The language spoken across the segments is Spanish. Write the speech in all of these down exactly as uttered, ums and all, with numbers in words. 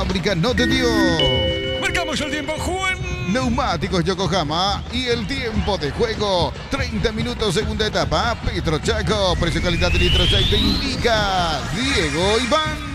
fábrica no te dio. Marcamos el tiempo, Juan. Neumáticos Yokohama y el tiempo de juego, treinta minutos, segunda etapa. Petro Chaco, precio calidad de litro te indica Diego Iván.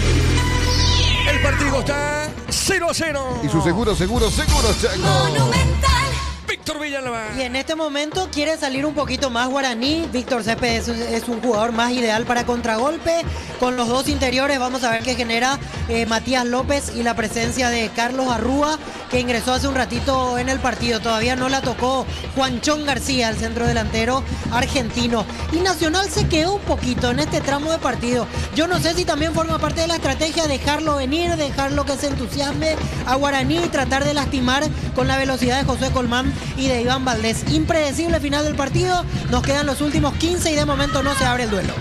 El partido está cero a cero. Y su seguro, seguro, seguro Chaco. Monumental. Víctor Villalba. Y en este momento quiere salir un poquito más Guaraní. Víctor Céspedes es, es un jugador más ideal para contragolpe. Con los dos interiores vamos a ver qué genera eh, Matías López y la presencia de Carlos Arrúa, que ingresó hace un ratito en el partido. Todavía no la tocó Juanchón García, el centro delantero argentino. Y Nacional se quedó un poquito en este tramo de partido. Yo no sé si también forma parte de la estrategia dejarlo venir, dejarlo que se entusiasme a Guaraní y tratar de lastimar con la velocidad de José Colmán y de Iván Valdés. Impredecible final del partido. Nos quedan los últimos quince y de momento no se abre el duelo.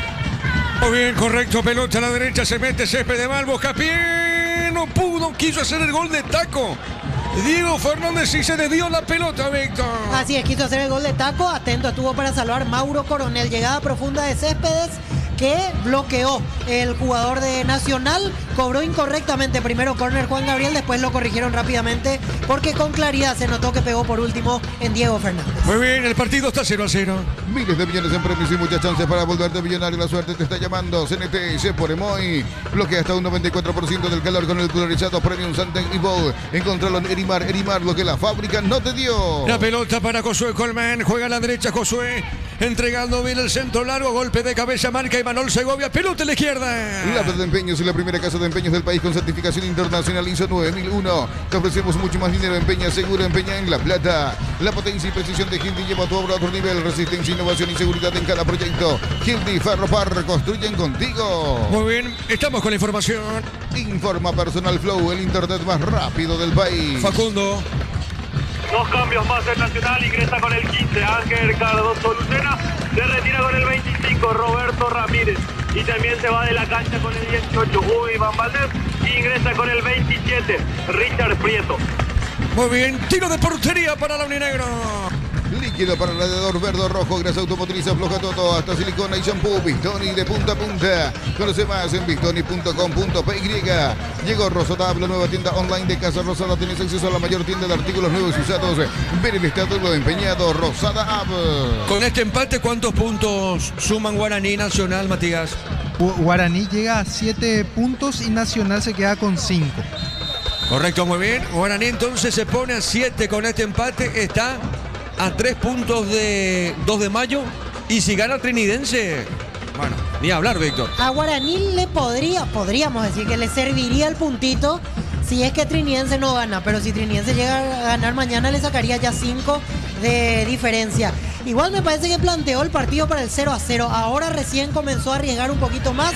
Muy bien, correcto. Pelota a la derecha, se mete Césped de Mal, busca pie. No pudo, quiso hacer el gol de taco. Diego Fernández sí se le dio la pelota, Víctor. Así es, quiso hacer el gol de taco. Atento estuvo para salvar Mauro Coronel. Llegada profunda de Céspedes, que bloqueó el jugador de Nacional. Cobró incorrectamente primero córner Juan Gabriel, después lo corrigieron rápidamente porque con claridad se notó que pegó por último en Diego Fernández. Muy bien, el partido está cero a cero. Miles de millones en premios y muchas chances para volverte millonario. La suerte te está llamando. C N T C por Emoy. Bloquea hasta un noventa y cuatro por ciento del calor con el colorizado Premium Santa Evil. Encontralo en Erimar. Erimar, lo que la fábrica no te dio. La pelota para Josué Colmán. Juega a la derecha Josué. Entregando bien el centro largo. Golpe de cabeza. Marca Imanol Segovia. Pelota a la izquierda. La Plata de Empeños es la primera casa de empeños del país con certificación internacional I S O nueve mil uno. Te ofrecemos mucho más dinero. Empeña seguro. Empeña en La Plata. La potencia y precisión de Hildy lleva tu obra a otro nivel. Resistencia, innovación y seguridad en cada proyecto. Hildy Ferropar. Construyen contigo. Muy bien. Estamos con la información. Informa Personal Flow, el internet más rápido del país. Facundo. Dos cambios más en Nacional, ingresa con el quince, Ángel Cardoso Lucena, se retira con el veinticinco, Roberto Ramírez, y también se va de la cancha con el dieciocho, Hugo Iván Valdés, y ingresa con el veintisiete, Richard Prieto. Muy bien, tiro de portería para la Uninegro. Líquido para radiador verde o rojo, grasa automotriz, afloja todo, hasta silicona y shampoo. Victoni de punta a punta. Conoce más en victoni punto com punto p y. Llegó Rosada, la nueva tienda online de Casa Rosada. Tienes acceso a la mayor tienda de artículos nuevos y usados. Ver el estado de lo empeñado. Rosada App. Con este empate, ¿cuántos puntos suman Guaraní y Nacional, Matías? Guaraní llega a siete puntos y Nacional se queda con cinco. Correcto, muy bien. Guaraní entonces se pone a siete con este empate. Está a tres puntos de dos de mayo. Y si gana Trinidense, bueno, ni hablar, Víctor. A Guaraní le podría, podríamos decir que le serviría el puntito si es que Trinidense no gana. Pero si Trinidense llega a ganar mañana, le sacaría ya cinco de diferencia. Igual me parece que planteó el partido para el cero a cero. Ahora recién comenzó a arriesgar un poquito más.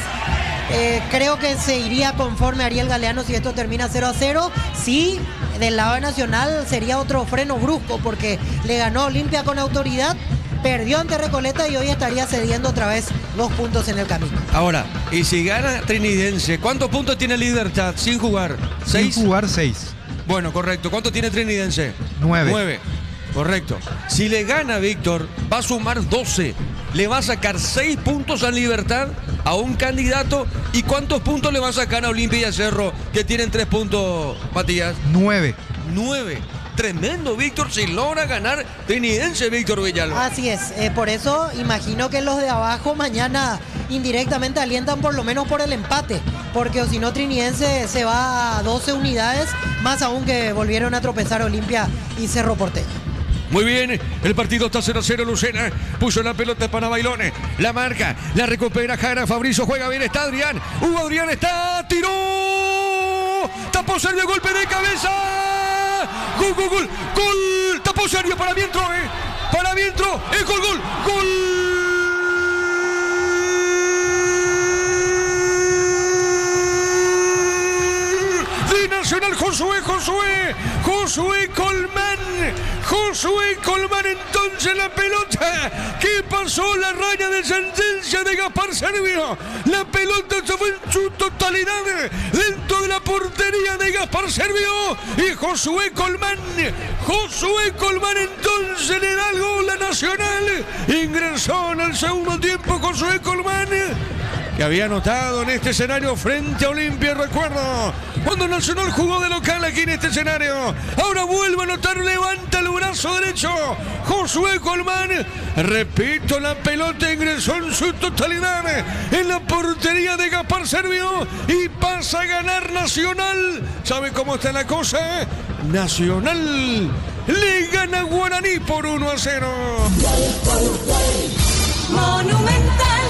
Eh, creo que se iría conforme Ariel Galeano si esto termina cero a cero. Sí, del lado de Nacional sería otro freno brusco porque le ganó Olimpia con autoridad, perdió ante Recoleta y hoy estaría cediendo otra vez dos puntos en el camino. Ahora, y si gana Trinidense, ¿cuántos puntos tiene Libertad sin jugar? ¿Seis? Sin jugar seis. Bueno, correcto. ¿Cuánto tiene Trinidense? Nueve. Nueve. Correcto. Si le gana Víctor, va a sumar doce. Le va a sacar seis puntos a Libertad, a un candidato. ¿Y cuántos puntos le va a sacar a Olimpia y a Cerro, que tienen tres puntos, Matías? Nueve. Nueve. Tremendo, Víctor, si logra ganar Trinidense, Víctor Villalba. Así es, eh, por eso imagino que los de abajo mañana indirectamente alientan por lo menos por el empate, porque o si no Trinidense se va a doce unidades, más aún que volvieron a tropezar Olimpia y Cerro Porteño. Muy bien, el partido está cero a cero. Lucena puso la pelota para Bailones. La marca, la recupera Jara. Fabrizio juega bien, está Adrián. Hugo Adrián está, tiró. Tapó Sergio, golpe de cabeza. Gol, gol, gol, gol. Tapó Sergio, para mí entró, eh. Para mí entró. Es gol, gol, gol. De Nacional, Josué, Josué. Josué Colmán. Josué Colmán, entonces la pelota que pasó la raya de sentencia de Gaspar Servio. La pelota se fue en su totalidad dentro de la portería de Gaspar Servio. Y Josué Colmán, Josué Colmán entonces le da el gol a Nacional. Ingresó en el segundo tiempo Josué Colmán, que había anotado en este escenario frente a Olimpia. Recuerdo cuando Nacional jugó de local aquí en este escenario. Ahora vuelve a anotar, levanta el brazo derecho Josué Colmán. Repito, la pelota ingresó en su totalidad en la portería de Gaspar Servio y pasa a ganar Nacional. ¿Sabe cómo está la cosa? Nacional le gana a Guaraní por uno a cero. Monumental.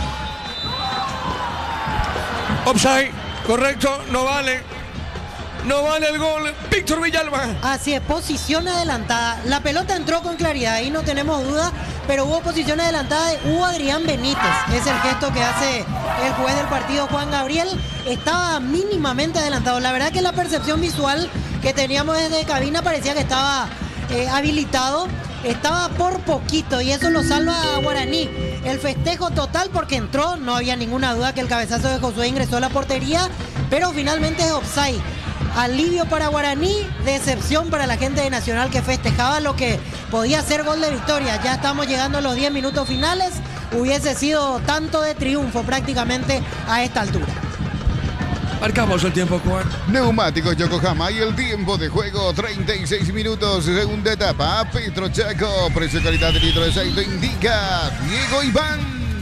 Offside, correcto, no vale. No vale el gol. Víctor Villalba. Así es, posición adelantada. La pelota entró con claridad, ahí no tenemos duda, pero hubo posición adelantada de Hugo Adrián Benítez. Es el gesto que hace el juez del partido, Juan Gabriel. Estaba mínimamente adelantado. La verdad que la percepción visual que teníamos desde cabina parecía que estaba eh, habilitado. Estaba por poquito y eso lo salva a Guaraní. El festejo total porque entró, no había ninguna duda que el cabezazo de Josué ingresó a la portería, pero finalmente es offside. Alivio para Guaraní, decepción para la gente de Nacional que festejaba lo que podía ser gol de victoria. Ya estamos llegando a los diez minutos finales. Hubiese sido tanto de triunfo prácticamente a esta altura. Marcamos el tiempo, Juan. Neumáticos Yokohama y el tiempo de juego treinta y seis minutos, segunda etapa. Petro Chaco, precio y calidad de litro de aceite indica Diego Iván.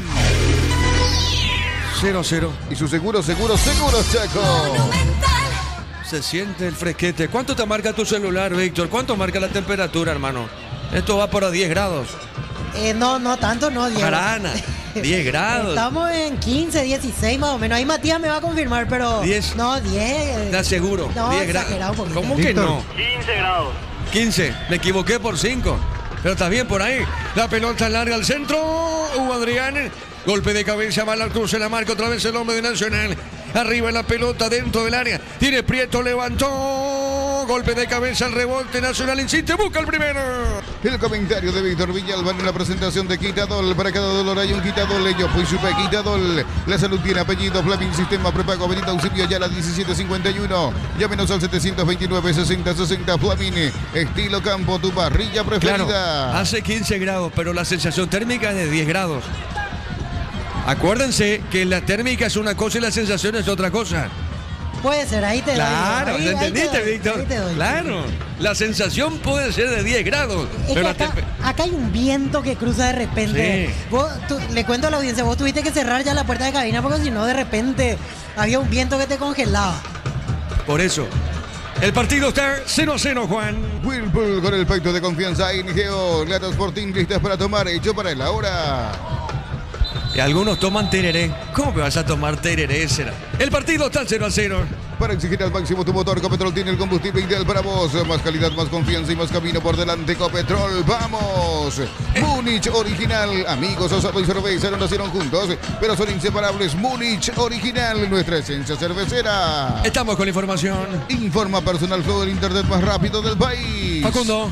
cero cero. Y su seguro, seguro, seguro Chaco. Monumental. Se siente el fresquete. ¿Cuánto te marca tu celular, Víctor? ¿Cuánto marca la temperatura, hermano? Esto va por diez grados. Eh, no, no tanto, no, Diego. Jarana, diez grados. Estamos en quince, dieciséis más o menos. Ahí Matías me va a confirmar, pero... diez. No, diez. Te aseguro, No, diez exagerado grados. un poquito. ¿Cómo que Víctor. no? quince grados. quince, me equivoqué por cinco. Pero está bien por ahí. La pelota larga al centro. Hugo Adrián. Golpe de cabeza, va al cruce, la marca otra vez el hombre de Nacional. Arriba la pelota dentro del área. Tiene Prieto, levantó. Golpe de cabeza, el rebote. Nacional insiste, busca el primero. El comentario de Víctor Villalba en la presentación de Quitadol. Para cada dolor hay un Quitadol. Yo fui supe Quitadol. La salud tiene apellido. Flaming Sistema Prepago Benito Eusebio Ayala diecisiete cincuenta y uno. Llámenos al setecientos veintinueve sesenta sesenta. Flaming. Estilo campo, tu parrilla preferida. Claro, hace quince grados, pero la sensación térmica es de diez grados. Acuérdense que la térmica es una cosa y la sensación es otra cosa. Puede ser, ahí te Claro, doy. ¿te Ahí- ahí te entendiste, doy, Víctor? ahí te doy. Claro, la sensación puede ser de diez grados. Es que pero la acá, tempe- acá hay un viento que cruza de repente. Sí. Vos, tú- le cuento a la audiencia, vos tuviste que cerrar ya la puerta de cabina porque si no de repente había un viento que te congelaba. Por eso, el partido está cero a cero, Juan. Whirlpool con el pacto de confianza inició Lata Sporting listas para tomar, hecho para el ahora. Y algunos toman tereré. ¿Cómo me vas a tomar tereré, será? El partido está cero a cero. Para exigir al máximo tu motor, Copetrol tiene el combustible ideal para vos. Más calidad, más confianza y más camino por delante. Copetrol, ¡vamos! Múnich Original. Amigos, asado y cerveza no nacieron juntos, pero son inseparables. Múnich Original, nuestra esencia cervecera. Estamos con la información. Informa Personal Flow, el internet más rápido del país. Facundo.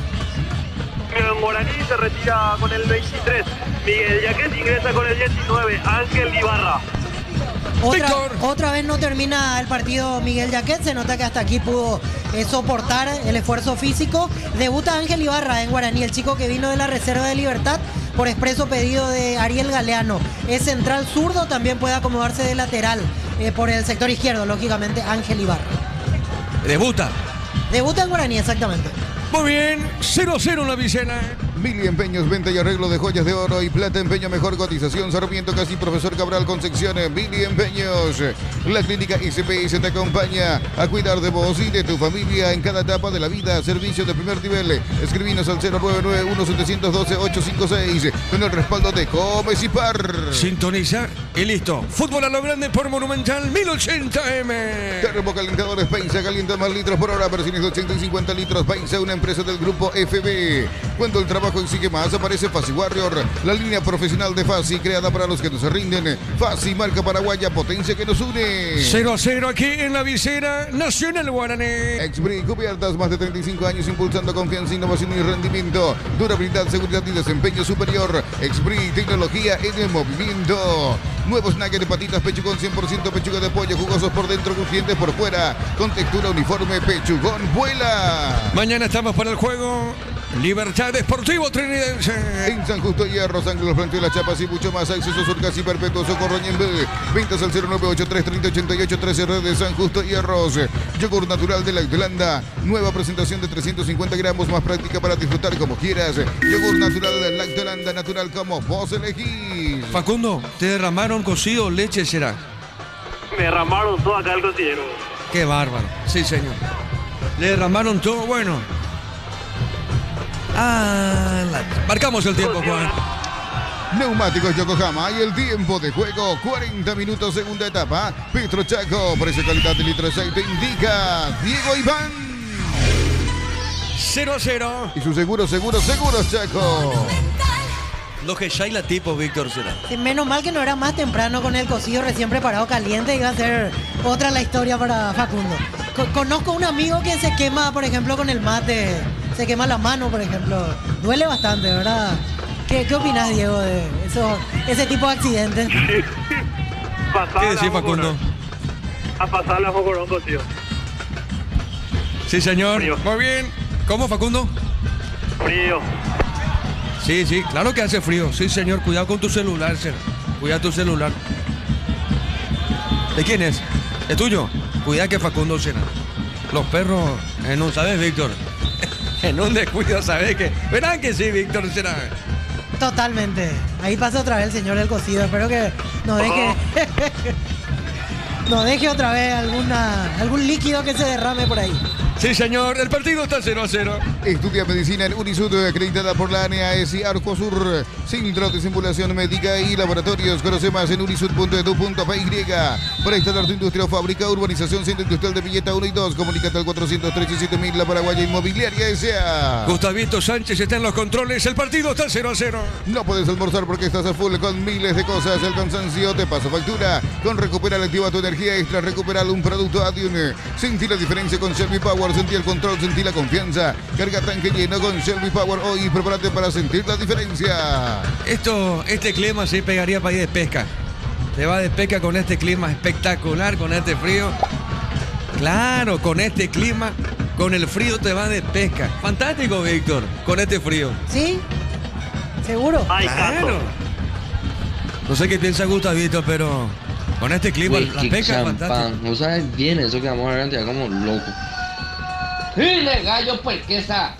En Guaraní se retira con el veintitrés. Miguel Yaquet ingresa con el diecinueve. Ángel Ibarra. Otra, Víctor. otra vez no termina el partido Miguel Yaquet, se nota que hasta aquí pudo eh, soportar el esfuerzo físico. Debuta Ángel Ibarra en Guaraní, el chico que vino de la Reserva de Libertad por expreso pedido de Ariel Galeano. Es central zurdo, también puede acomodarse de lateral eh, por el sector izquierdo, lógicamente Ángel Ibarra. Debuta. Debuta en Guaraní, exactamente. Muy bien, cero a cero en la Vicena. Mili Empeños, venta y arreglo de joyas de oro y plata, empeño, mejor cotización, Sarmiento, casi Profesor Cabral, Concepción, Mili Empeños. La clínica S P S te acompaña a cuidar de vos y de tu familia en cada etapa de la vida. Servicio de primer nivel. Escribinos al cero nueve nueve uno siete uno dos ocho cinco seis con el respaldo de Comes y Par. Sintoniza y listo. Fútbol a lo grande por Monumental mil ochenta M. Termocalentadores Paisa, calienta más litros por hora, versiones de ochenta y cincuenta litros. Paisa, una empresa del grupo F B. Cuando el trabajo exige más, aparece Fasi Warrior, la línea profesional de Fasi, creada para los que no se rinden. Fasi, marca paraguaya, potencia que nos une. cero a cero aquí en la Vicena Nacional Guaraní. Exbri, cubiertas más de treinta y cinco años impulsando confianza, innovación y rendimiento. Durabilidad, seguridad y desempeño superior. Exbri, tecnología en el movimiento. Nuevos nuggets de patitas pechugón, cien por ciento pechuga de pollo, jugosos por dentro, crujientes por fuera. Con textura uniforme, pechugón vuela. Mañana estamos para el juego Libertad Deportivo Trinidense. En San Justo Hierro, San Carlos Planteó Las Chapas y mucho más. Acceso Surcas y Perpetuo Socorro Ñembe. Ventas al cero nueve ocho tres treinta ochenta y ocho trece de San Justo Hierros. Yogur natural de la Holanda. Nueva presentación de trescientos cincuenta gramos, más práctica para disfrutar como quieras. Yogur natural de la Holanda, natural como vos elegís. Facundo, ¿te derramaron cocido o leche será? Me derramaron todo acá el cocillero. Qué bárbaro. Sí, señor. Le derramaron todo, bueno. Ah, la... Marcamos el tiempo, Juan. Neumáticos Yokohama y el tiempo de juego, cuarenta minutos, segunda etapa. Petro Chaco, precio calidad de litro de aceite indica Diego Iván. cero a cero. Y su seguro, seguro, seguro Chaco. Lo que ya hay la tipo, Víctor, será. Sí, menos mal que no era más temprano con el cocido recién preparado caliente. Iba a ser otra la historia para Facundo. Co- conozco un amigo que se quema, por ejemplo, con el mate. Se quema la mano, por ejemplo. Duele bastante, ¿verdad? ¿Qué, qué opinas, Diego, de eso, ese tipo de accidentes? Pasar ¿Qué decís, Facundo? A pasar la mocorón cocido. Sí, señor. Frío. Muy bien. ¿Cómo, Facundo? Frío. Sí, sí, claro que hace frío. Sí, señor. Cuidado con tu celular, ser. Cuida tu celular. ¿De quién es? ¿Es tuyo? Cuida que Facundo será. Los perros, en un, ¿sabes, Víctor? En un descuido, ¿sabes qué? Verán que sí, Víctor será. Totalmente. Ahí pasa otra vez el señor del cocido. Espero que nos deje... nos deje otra vez alguna, algún líquido que se derrame por ahí. Sí, señor. El partido está cero a cero. Estudia medicina en Unisud, acreditada por la A N A S y Arcosur. Centro de simulación médica y laboratorios. Conoce más en unisud punto edu punto p y. Para instalar tu industria o fábrica, urbanización Centro Industrial de Villeta uno y dos. Comunícate al cuatrocientos treinta y siete mil, La Paraguaya Inmobiliaria S A. Gustavito Sánchez está en los controles. El partido está cero a cero. No puedes almorzar porque estás a full con miles de cosas. El cansancio te pasa factura. Con Recuperal activa tu energía extra. Recuperal un producto Adium. Sentí la diferencia con Shelby Power. Sentí el control, sentí la confianza. Carga tanque lleno con Shelby Power hoy. Prepárate para sentir la diferencia. Esto, este clima sí pegaría para ir de pesca. Te va de pesca con este clima espectacular, con este frío. Claro, con este clima, con el frío te va de pesca. Fantástico, Víctor, con este frío. ¿Sí? ¿Seguro? Ay, Claro. Cato. No sé qué piensa Gustavito, pero con este clima la Whisky, pesca es fantástica. champán. ¿No sabes bien eso que vamos a ver como loco? ¡Dile, gallo, pues, que esa!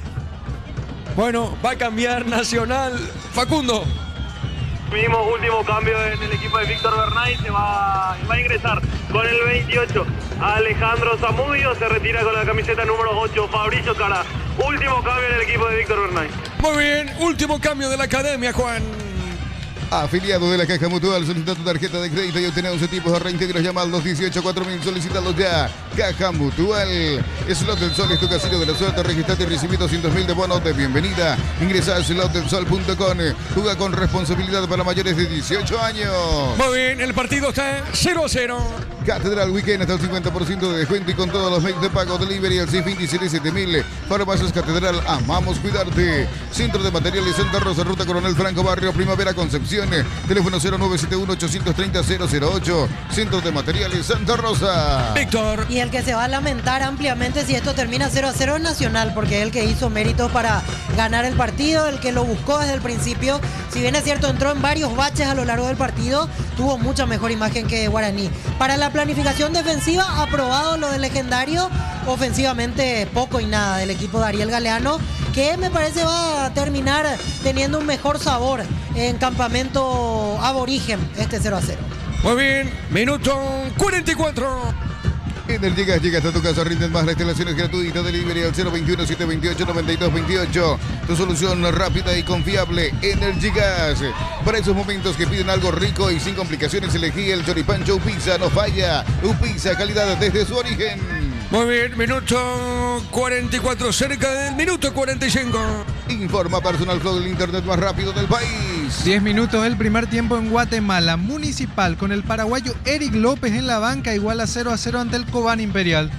Bueno, va a cambiar Nacional. Facundo. Mismo último cambio en el equipo de Víctor Bernay. Se va, va a ingresar con el veintiocho Alejandro Zamudio. Se retira con la camiseta número ocho Fabricio Cara. Último cambio en el equipo de Víctor Bernay. Muy bien, último cambio de la academia, Juan. Afiliado de la Caja Mutual, solicita tu tarjeta de crédito y obtener once tipos de reintegros. Llama al dos dieciocho cuatro mil, solicítalo ya. Caja Mutual. Slot del Sol es tu casino de la suerte. Registrate y recibí doscientos mil de bonos de bienvenida. Ingresa a slot del sol punto com. Juega con responsabilidad para mayores de dieciocho años. Muy bien, el partido está cero a cero. Catedral Weekend hasta el cincuenta por ciento de descuento y con todos los medios de pago. Delivery al seis veintisiete siete mil. Farmacias Catedral, amamos cuidarte. Centro de Materiales Santa Rosa, Ruta Coronel Franco, Barrio Primavera, Concepción. Teléfono cero nueve siete uno ocho tres cero cero cero ocho. Centro de Materiales Santa Rosa. Víctor. Y el que se va a lamentar ampliamente si esto termina cero a cero es Nacional, porque es el que hizo méritos para ganar el partido, el que lo buscó desde el principio. Si bien es cierto, entró en varios baches a lo largo del partido, tuvo mucha mejor imagen que Guaraní. Para la planificación defensiva, aprobado lo del legendario. Ofensivamente, poco y nada del equipo de Ariel Galeano, que me parece va a terminar teniendo un mejor sabor en campamento aborigen, este cero a cero. Muy bien, minuto cuarenta y cuatro. Energigas llega hasta tu casa, rinden más las instalaciones gratuitas. Delivery al cero veintiuno siete veintiocho noventa y dos veintiocho. Tu solución rápida y confiable, Energigas. Para esos momentos que piden algo rico y sin complicaciones, elegí el Choripancho Upizza. No falla, Upizza, calidad desde su origen. Muy bien, minuto cuarenta y cuatro, cerca del minuto cuarenta y cinco. Informa Personal Flow, del internet más rápido del país. diez minutos del primer tiempo en Guatemala. Municipal con el paraguayo Eric López en la banca, igual a cero a cero ante el Cobán Imperial.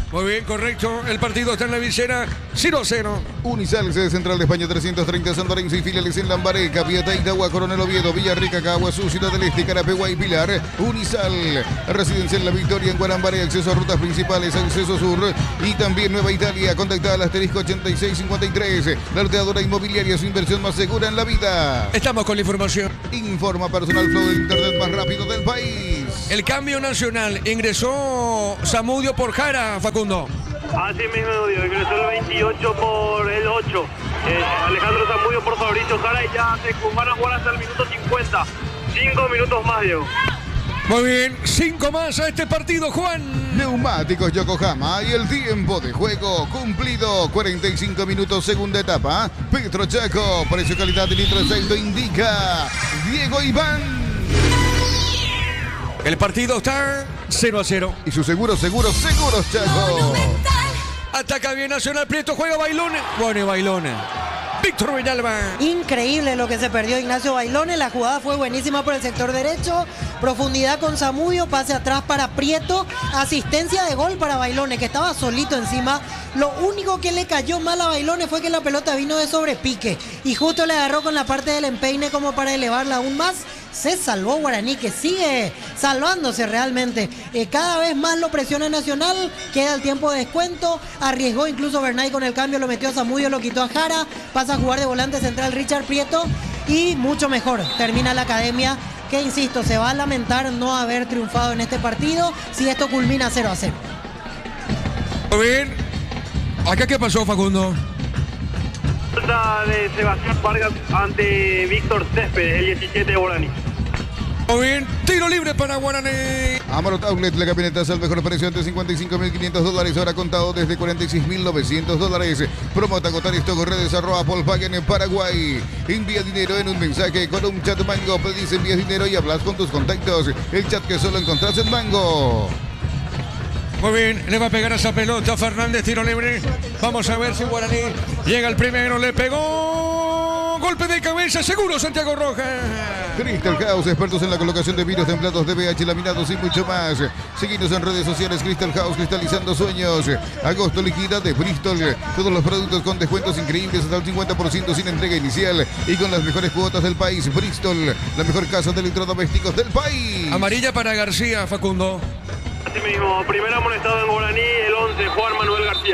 Muy bien, correcto. El partido está en la visera cero a cero. Unisal, sede central de España trescientos treinta, San Lorenzo y filiales en Lambaré, Capiatá, Itagua, Coronel Oviedo, Villarrica, Caguazú, Ciudad del Este, Carapegua y Pilar. Unisal, residencia en La Victoria, en Guarambaré, acceso a rutas principales, acceso sur y también Nueva Italia. Contactada al asterisco ochenta y seis cincuenta y tres. La arteadora inmobiliaria, su inversión más segura en la vida. Estamos con la información. Informa Personal Flow del internet más rápido del país. El cambio nacional. Ingresó Zamudio por Jara, Facundo. Así mismo, Diego, ingresó el veintiocho por el ocho. Eh, Alejandro Zamudio por Fabricio Jara y ya se van a jugar hasta el minuto cincuenta. Cinco minutos más, Diego. Muy bien, cinco más a este partido, Juan. Neumáticos Yokohama y el tiempo de juego cumplido. cuarenta y cinco minutos, segunda etapa. Petro Chaco, precio calidad de litro exacto indica Diego Iván. El partido está cero a cero. Y su seguro, seguro, seguros Chaco. Monumental. Ataca bien Nacional, Prieto juega Bailón. Bueno, Bailón. Víctor Villalba. Increíble lo que se perdió Ignacio Bailone. La jugada fue buenísima por el sector derecho. Profundidad con Zamudio, pase atrás para Prieto. Asistencia de gol para Bailone, que estaba solito encima. Lo único que le cayó mal a Bailone fue que la pelota vino de sobrepique. Y justo le agarró con la parte del empeine como para elevarla aún más. Se salvó Guaraní, que sigue salvándose realmente. Eh, cada vez más lo presiona Nacional. Queda el tiempo de descuento. Arriesgó incluso Bernay con el cambio. Lo metió a Zamudio, lo quitó a Jara. Pasa a jugar de volante central Richard Prieto. Y mucho mejor. Termina la academia, que insisto, se va a lamentar no haber triunfado en este partido si esto culmina cero a cero. Muy bien. ¿Acá qué pasó, Facundo? Falta de Sebastián Vargas ante Víctor Céspedes, el diecisiete de Guaraní. Muy bien, tiro libre para Guaraní. Amarot Outlet, la camioneta al mejor precio ante cincuenta y cinco mil quinientos dólares, ahora contado desde cuarenta y seis mil novecientos dólares. Promota agotar esto, redes arroba Volkswagen en Paraguay. Envía dinero en un mensaje con un chat Mango. Pedís, envías dinero y hablas con tus contactos. El chat que solo encontrás en Mango. Muy bien, le va a pegar esa pelota Fernández, tiro libre. Vamos a ver si Guaraní llega el primero, le pegó. Golpe de cabeza, seguro Santiago Rojas. Crystal House, expertos en la colocación de vidrios templados de B H, laminados y mucho más. Seguinos en redes sociales, Crystal House, cristalizando sueños. Agosto liquida de Bristol. Todos los productos con descuentos increíbles hasta el cincuenta por ciento sin entrega inicial y con las mejores cuotas del país. Bristol, la mejor casa de electrodomésticos del país. Amarilla para García, Facundo. Así mismo, primer amonestado en Guaraní, el once, Juan Manuel García.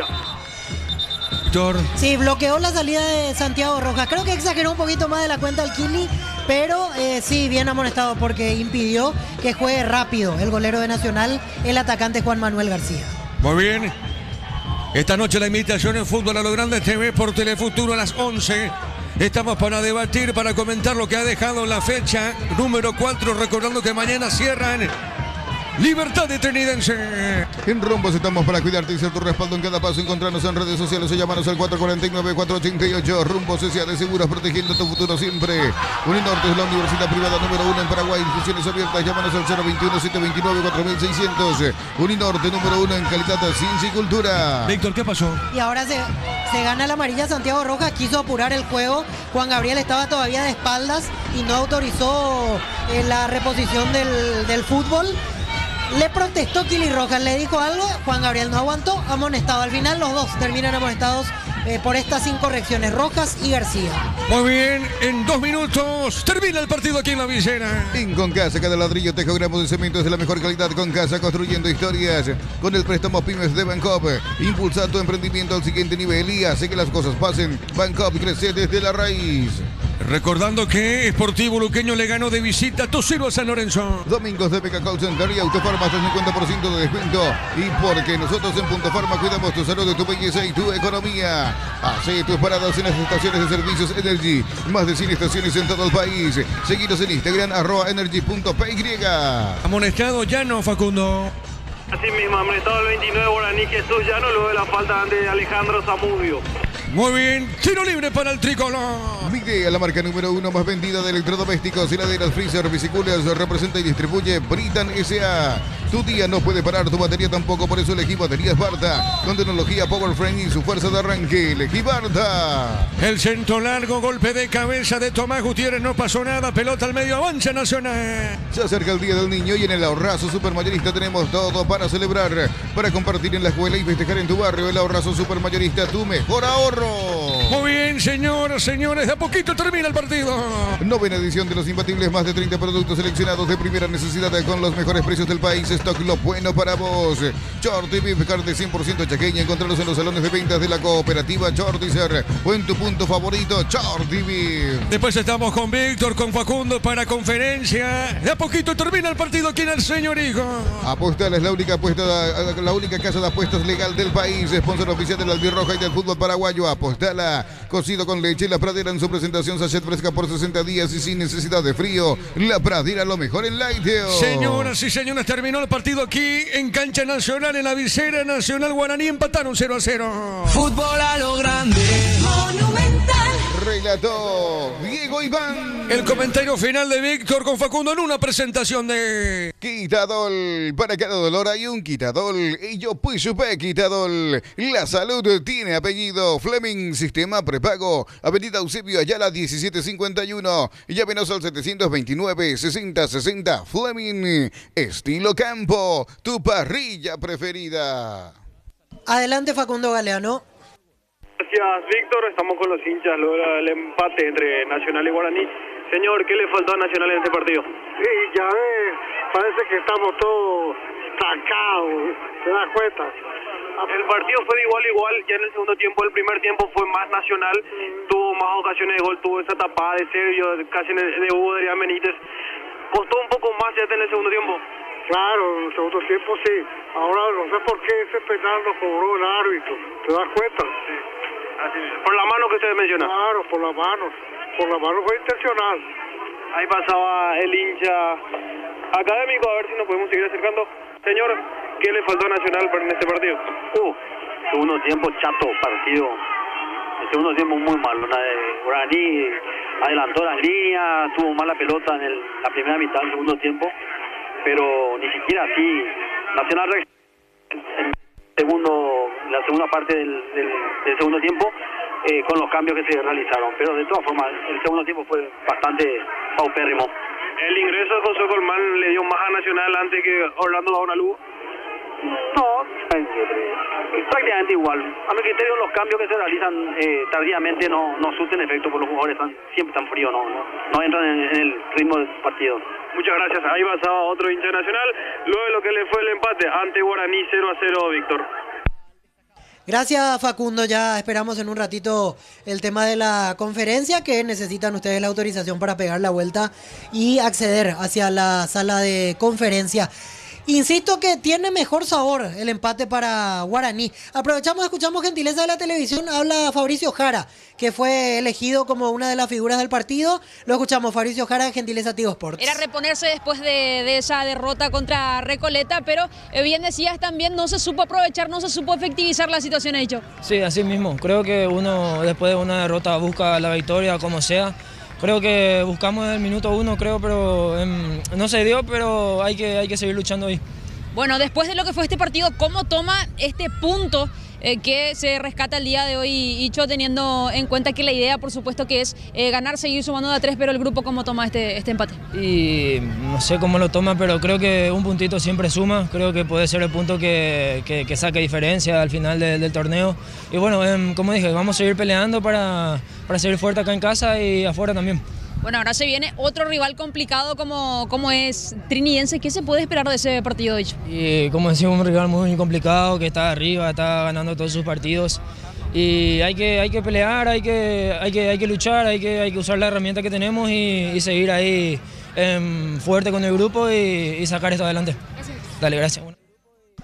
Víctor. Sí, bloqueó la salida de Santiago Rojas. Creo que exageró un poquito más de la cuenta Alquili, pero eh, sí, bien amonestado porque impidió que juegue rápido el golero de Nacional, el atacante Juan Manuel García. Muy bien. Esta noche la invitación en Fútbol a lo Grande T V por Telefuturo a las once. Estamos para debatir, para comentar lo que ha dejado la fecha número cuatro, recordando que mañana cierran Libertad de Trinidense. En Rombos estamos para cuidarte y ser tu respaldo en cada paso. Encontrarnos en redes sociales o llamarnos al cuatro cuatro nueve, cuatro ocho ocho. Rumbos S A de Seguros, protegiendo tu futuro siempre. Uninorte es la universidad privada número uno en Paraguay. Inscripciones abiertas. Llámanos al cero veintiuno, setecientos veintinueve, cuatro mil seiscientos. Uninorte número uno en calidad, ciencia y cultura. Víctor, ¿qué pasó? Y ahora se, se gana la amarilla Santiago Rojas. Quiso apurar el juego. Juan Gabriel estaba todavía de espaldas y no autorizó eh, la reposición del, del fútbol. Le protestó Kili Rojas, le dijo algo, Juan Gabriel no aguantó, amonestado. Al final los dos terminan amonestados eh, por estas incorrecciones, Rojas y García. Muy bien, en dos minutos termina el partido aquí en la visera. En Concasa, cada ladrillo, tejo, gramos de cemento es de la mejor calidad. Concasa, construyendo historias. Con el préstamo Pymes de Bancop, impulsa tu emprendimiento al siguiente nivel y hace que las cosas pasen. Bancop crece desde la raíz. Recordando que Sportivo Luqueño le ganó de visita a Tosero a San Lorenzo. Domingos de Beca Call Center y Autofarma hasta cincuenta por ciento de descuento. Y porque nosotros en Punto Farma cuidamos tu salud, tu belleza y tu economía. Hace tus paradas en las estaciones de servicios Energy. Más de cien estaciones en todo el país. Seguinos en Instagram, arroba energy punto p y. Amonestado Llano, Facundo. Así mismo, amonestado el veintinueve Guaraní, Jesús Llano, luego de la falta de Alejandro Zamudio. Muy bien, tiro libre para el tricolor. Mide a la marca número uno más vendida de electrodomésticos, heladeras, freezer, bicicletas, representa y distribuye Britan S A. Tu día no puede parar, tu batería tampoco, por eso elegí baterías Barta, con tecnología Power Frame y su fuerza de arranque. Elegí Barta. El centro largo, golpe de cabeza de Tomás Gutiérrez, no pasó nada, pelota al medio, avanza Nacional. Se acerca el Día del Niño y en el Ahorrazo Supermayorista tenemos todo para celebrar, para compartir en la escuela y festejar en tu barrio. El Ahorrazo Supermayorista, tu mejor ahorro. Muy bien, señoras, señores, de a poquito termina el partido. Novena edición de Los Imbatibles, más de treinta productos seleccionados de primera necesidad con los mejores precios del país. Stock, lo bueno para vos. Shorty Beef, carne cien por ciento chaqueña, encontrarlos en los salones de ventas de la cooperativa Shortizer o en tu punto favorito, Shorty Beef. Después estamos con Víctor, con Facundo para conferencia. De a poquito termina el partido aquí en el señor Hijo. Apostal es la única apuesta, la única casa de apuestas legal del país, sponsor oficial de la albirroja y del fútbol paraguayo. Apostala, cocido con leche, La Pradera en su presentación sachet fresca por sesenta días y sin necesidad de frío. La Pradera, lo mejor en Laiteo. Señoras y señores, terminó el partido aquí en Cancha Nacional, en la visera Nacional Guaraní, empataron cero a cero. Fútbol a lo grande. Monumental. Relató Diego Iván. El comentario final de Víctor con Facundo en una presentación de Quitadol, para cada dolor hay un Quitadol. Y yo pues supe Quitadol. La salud tiene apellido. Fleming, sistema prepago. Avenida Eusebio Ayala diecisiete cincuenta y uno. Llámenos al setecientos veintinueve, sesenta sesenta. Fleming, estilo campo, tu parrilla preferida. Adelante, Facundo Galeano. Gracias, Víctor. Estamos con los hinchas luego del empate entre Nacional y Guaraní. Señor, ¿qué le faltó a Nacional en este partido? Sí, ya ves, parece que estamos todos sacados, ¿te das cuenta? El partido fue de igual a igual, ya en el segundo tiempo, el primer tiempo fue más Nacional, tuvo más ocasiones de gol, tuvo esa tapada de Sergio, casi en el de Hugo de Adrián Benítez. Costó un poco más ya en el segundo tiempo. Claro, en el segundo tiempo sí. Ahora no sé por qué ese penal lo cobró el árbitro, ¿te das cuenta? Sí, así es. Por la mano que usted menciona. Claro, por la mano, por la mano fue intencional. Ahí pasaba el hincha académico, a ver si nos podemos seguir acercando. Señor, ¿qué le faltó a Nacional en este partido? Uh, segundo tiempo chato partido. El segundo tiempo muy malo. La de Guaraní adelantó las líneas, tuvo mala pelota en el, la primera mitad del segundo tiempo, pero ni siquiera así. Nacional en segundo, la segunda parte del, del, del segundo tiempo eh, con los cambios que se realizaron, pero de todas formas el segundo tiempo fue bastante paupérrimo. ¿El ingreso de José Colmán le dio más a Nacional antes que Orlando Daonalugo? No, prácticamente igual. A mi criterio los cambios que se realizan eh, tardíamente no, no surten efecto, por los jugadores están, siempre están fríos, no, no, no entran en, en el ritmo del partido. Muchas gracias. Ahí pasaba otro hincha Nacional, luego de lo que le fue el empate ante Guaraní cero a cero, Víctor. Gracias, Facundo. Ya esperamos en un ratito el tema de la conferencia, que necesitan ustedes la autorización para pegar la vuelta y acceder hacia la sala de conferencia. Insisto que tiene mejor sabor el empate para Guaraní. Aprovechamos, escuchamos gentileza de la televisión. Habla Fabricio Jara, que fue elegido como una de las figuras del partido. Lo escuchamos, Fabricio Jara, gentileza Tigo Sports. Era reponerse después de, de esa derrota contra Recoleta, pero eh, bien decías también, no se supo aprovechar, no se supo efectivizar la situación, hecho. Sí, así mismo. Creo que uno después de una derrota busca la victoria como sea. Creo que buscamos el minuto uno, creo, pero eh, no se dio, pero hay que, hay que seguir luchando ahí. Bueno, después de lo que fue este partido, ¿cómo toma este punto eh, que se rescata el día de hoy, Icho, teniendo en cuenta que la idea, por supuesto, que es eh, ganar, seguir sumando de a tres, pero el grupo cómo toma este, este empate? Y no sé cómo lo toma, pero creo que un puntito siempre suma, creo que puede ser el punto que, que, que saque diferencia al final de, del torneo. Y bueno, eh, como dije, vamos a seguir peleando para, para seguir fuerte acá en casa y afuera también. Bueno, ahora se viene otro rival complicado como, como es Trinidense. ¿Qué se puede esperar de ese partido, dicho? Y como decimos, un rival muy complicado, que está arriba, está ganando todos sus partidos. Y hay que, hay que pelear, hay que, hay que, hay que luchar, hay que, hay que usar la herramienta que tenemos y, y seguir ahí eh, fuerte con el grupo y, y sacar esto adelante. Gracias. Dale, gracias.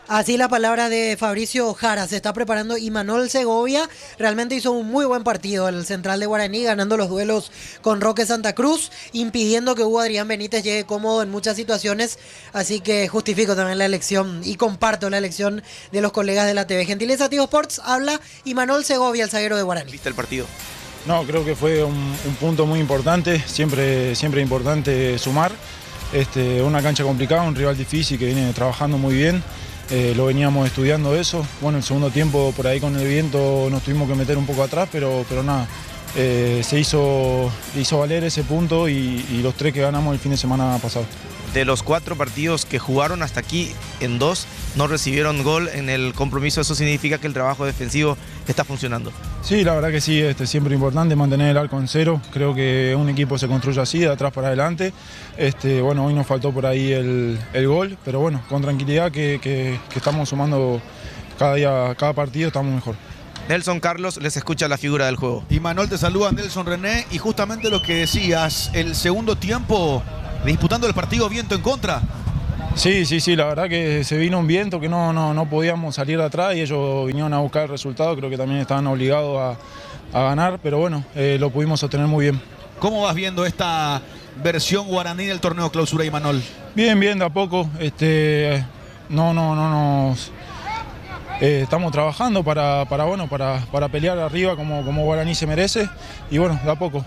Así la palabra de Fabricio Jara, se está preparando Imanol Segovia, realmente hizo un muy buen partido el central de Guaraní, ganando los duelos con Roque Santa Cruz, impidiendo que Hugo Adrián Benítez llegue cómodo en muchas situaciones, así que justifico también la elección y comparto la elección de los colegas de la T V. Gentileza Tigo Sports, habla Imanol Segovia, el zaguero de Guaraní. ¿Viste el partido? No, creo que fue un, un punto muy importante, siempre, siempre importante sumar, este, una cancha complicada, un rival difícil que viene trabajando muy bien. Eh, lo veníamos estudiando eso. Bueno, el segundo tiempo por ahí con el viento nos tuvimos que meter un poco atrás, pero, pero nada, eh, se hizo, hizo valer ese punto y, y los tres que ganamos el fin de semana pasado. De los cuatro partidos que jugaron hasta aquí, en dos no recibieron gol en el compromiso. Eso significa que el trabajo defensivo está funcionando. Sí, la verdad que sí, este, siempre importante mantener el arco en cero. Creo que un equipo se construye así, de atrás para adelante. Este, bueno, hoy nos faltó por ahí el, el gol, pero bueno, con tranquilidad que, que, que estamos sumando cada día, cada partido estamos mejor. Nelson Carlos, les escucha la figura del juego. Y Manuel, te saluda Nelson René, y justamente lo que decías, el segundo tiempo disputando el partido viento en contra. Sí, sí, sí, la verdad que se vino un viento que no, no, no podíamos salir de atrás y ellos vinieron a buscar el resultado, creo que también estaban obligados a, a ganar, pero bueno, eh, lo pudimos sostener muy bien. ¿Cómo vas viendo esta versión guaraní del torneo clausura, Imanol? Bien, bien, de a poco, este, no, no, no nos... Eh, estamos trabajando para, para, bueno, para, para pelear arriba como, como Guaraní se merece y bueno, de a poco.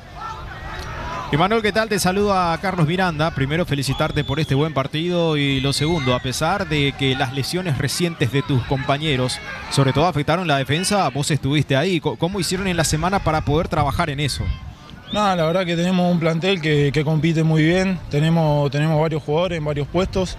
Imanol, ¿qué tal? Te saluda a Carlos Miranda. Primero, felicitarte por este buen partido y lo segundo, a pesar de que las lesiones recientes de tus compañeros, sobre todo afectaron la defensa, vos estuviste ahí. ¿Cómo hicieron en la semana para poder trabajar en eso? Nada, la verdad que tenemos un plantel que, que compite muy bien, tenemos, tenemos varios jugadores en varios puestos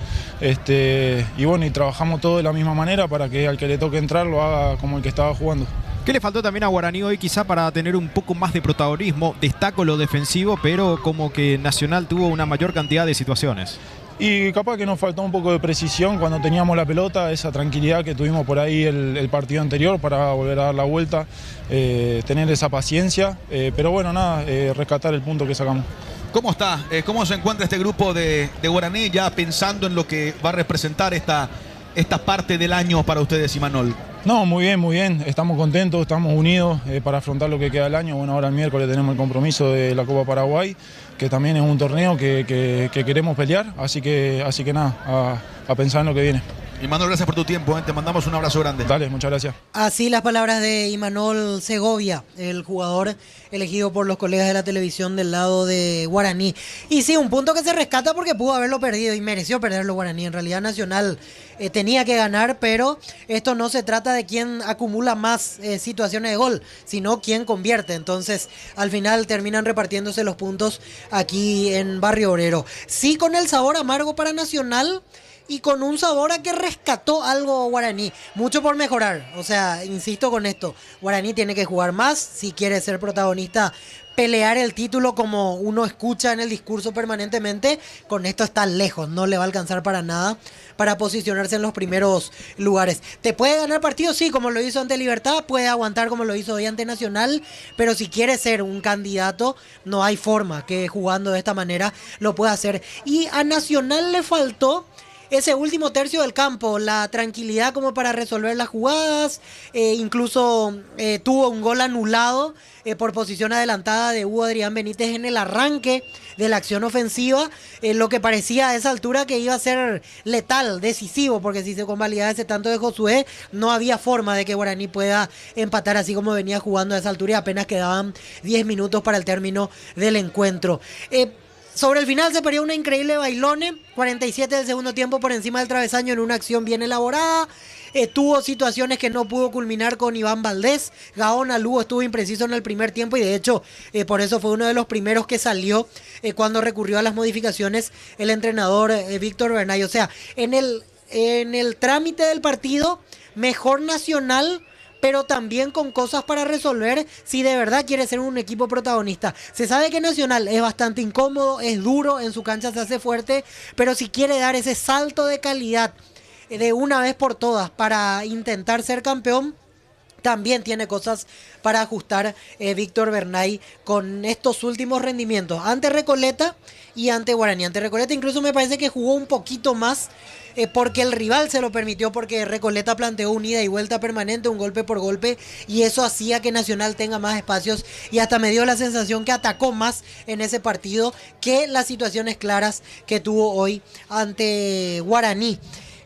este, y bueno, y trabajamos todo de la misma manera para que al que le toque entrar lo haga como el que estaba jugando. ¿Qué le faltó también a Guaraní hoy quizá para tener un poco más de protagonismo? Destaco lo defensivo, pero como que Nacional tuvo una mayor cantidad de situaciones. Y capaz que nos faltó un poco de precisión cuando teníamos la pelota, esa tranquilidad que tuvimos por ahí el, el partido anterior para volver a dar la vuelta, eh, tener esa paciencia, eh, pero bueno, nada, eh, rescatar el punto que sacamos. ¿Cómo está? Eh, ¿Cómo se encuentra este grupo de, de Guaraní ya pensando en lo que va a representar esta, esta parte del año para ustedes, Imanol? No, muy bien, muy bien. Estamos contentos, estamos unidos eh, para afrontar lo que queda del año. Bueno, ahora el miércoles tenemos el compromiso de la Copa Paraguay, que también es un torneo que, que, que queremos pelear. Así que, así que nada, a, a pensar en lo que viene. Imanol, gracias por tu tiempo, ¿eh? Te mandamos un abrazo grande. Dale, muchas gracias. Así las palabras de Imanol Segovia, el jugador elegido por los colegas de la televisión del lado de Guaraní. Y sí, un punto que se rescata porque pudo haberlo perdido y mereció perderlo Guaraní. En realidad Nacional eh, tenía que ganar, pero esto no se trata de quién acumula más eh, situaciones de gol, sino quién convierte. Entonces, al final terminan repartiéndose los puntos aquí en Barrio Obrero. Sí, con el sabor amargo para Nacional, y con un sabor a que rescató algo Guaraní. Mucho por mejorar. O sea, insisto con esto. Guaraní tiene que jugar más si quiere ser protagonista, pelear el título como uno escucha en el discurso permanentemente. Con esto está lejos. No le va a alcanzar para nada para posicionarse en los primeros lugares. ¿Te puede ganar partidos? Sí, como lo hizo ante Libertad. Puede aguantar como lo hizo hoy ante Nacional. Pero si quiere ser un candidato, no hay forma que jugando de esta manera lo pueda hacer. Y a Nacional le faltó ese último tercio del campo, la tranquilidad como para resolver las jugadas, eh, incluso eh, tuvo un gol anulado eh, por posición adelantada de Hugo Adrián Benítez en el arranque de la acción ofensiva, eh, lo que parecía a esa altura que iba a ser letal, decisivo, porque si se convalidaba ese tanto de Josué, no había forma de que Guaraní pueda empatar así como venía jugando a esa altura y apenas quedaban diez minutos para el término del encuentro. Eh, Sobre el final se perdió una increíble bailone, cuarenta y siete del segundo tiempo por encima del travesaño en una acción bien elaborada. Eh, tuvo situaciones que no pudo culminar con Iván Valdés. Gaona Lugo estuvo impreciso en el primer tiempo y de hecho eh, por eso fue uno de los primeros que salió eh, cuando recurrió a las modificaciones el entrenador eh, Víctor Bernay. O sea, en el, en el trámite del partido, mejor Nacional, pero también con cosas para resolver si de verdad quiere ser un equipo protagonista. Se sabe que Nacional es bastante incómodo, es duro, en su cancha se hace fuerte, pero si quiere dar ese salto de calidad de una vez por todas para intentar ser campeón, también tiene cosas para ajustar eh, Víctor Bernay con estos últimos rendimientos ante Recoleta y ante Guaraní. Ante Recoleta incluso me parece que jugó un poquito más eh, porque el rival se lo permitió, porque Recoleta planteó un ida y vuelta permanente, un golpe por golpe, y eso hacía que Nacional tenga más espacios, y hasta me dio la sensación que atacó más en ese partido que las situaciones claras que tuvo hoy ante Guaraní.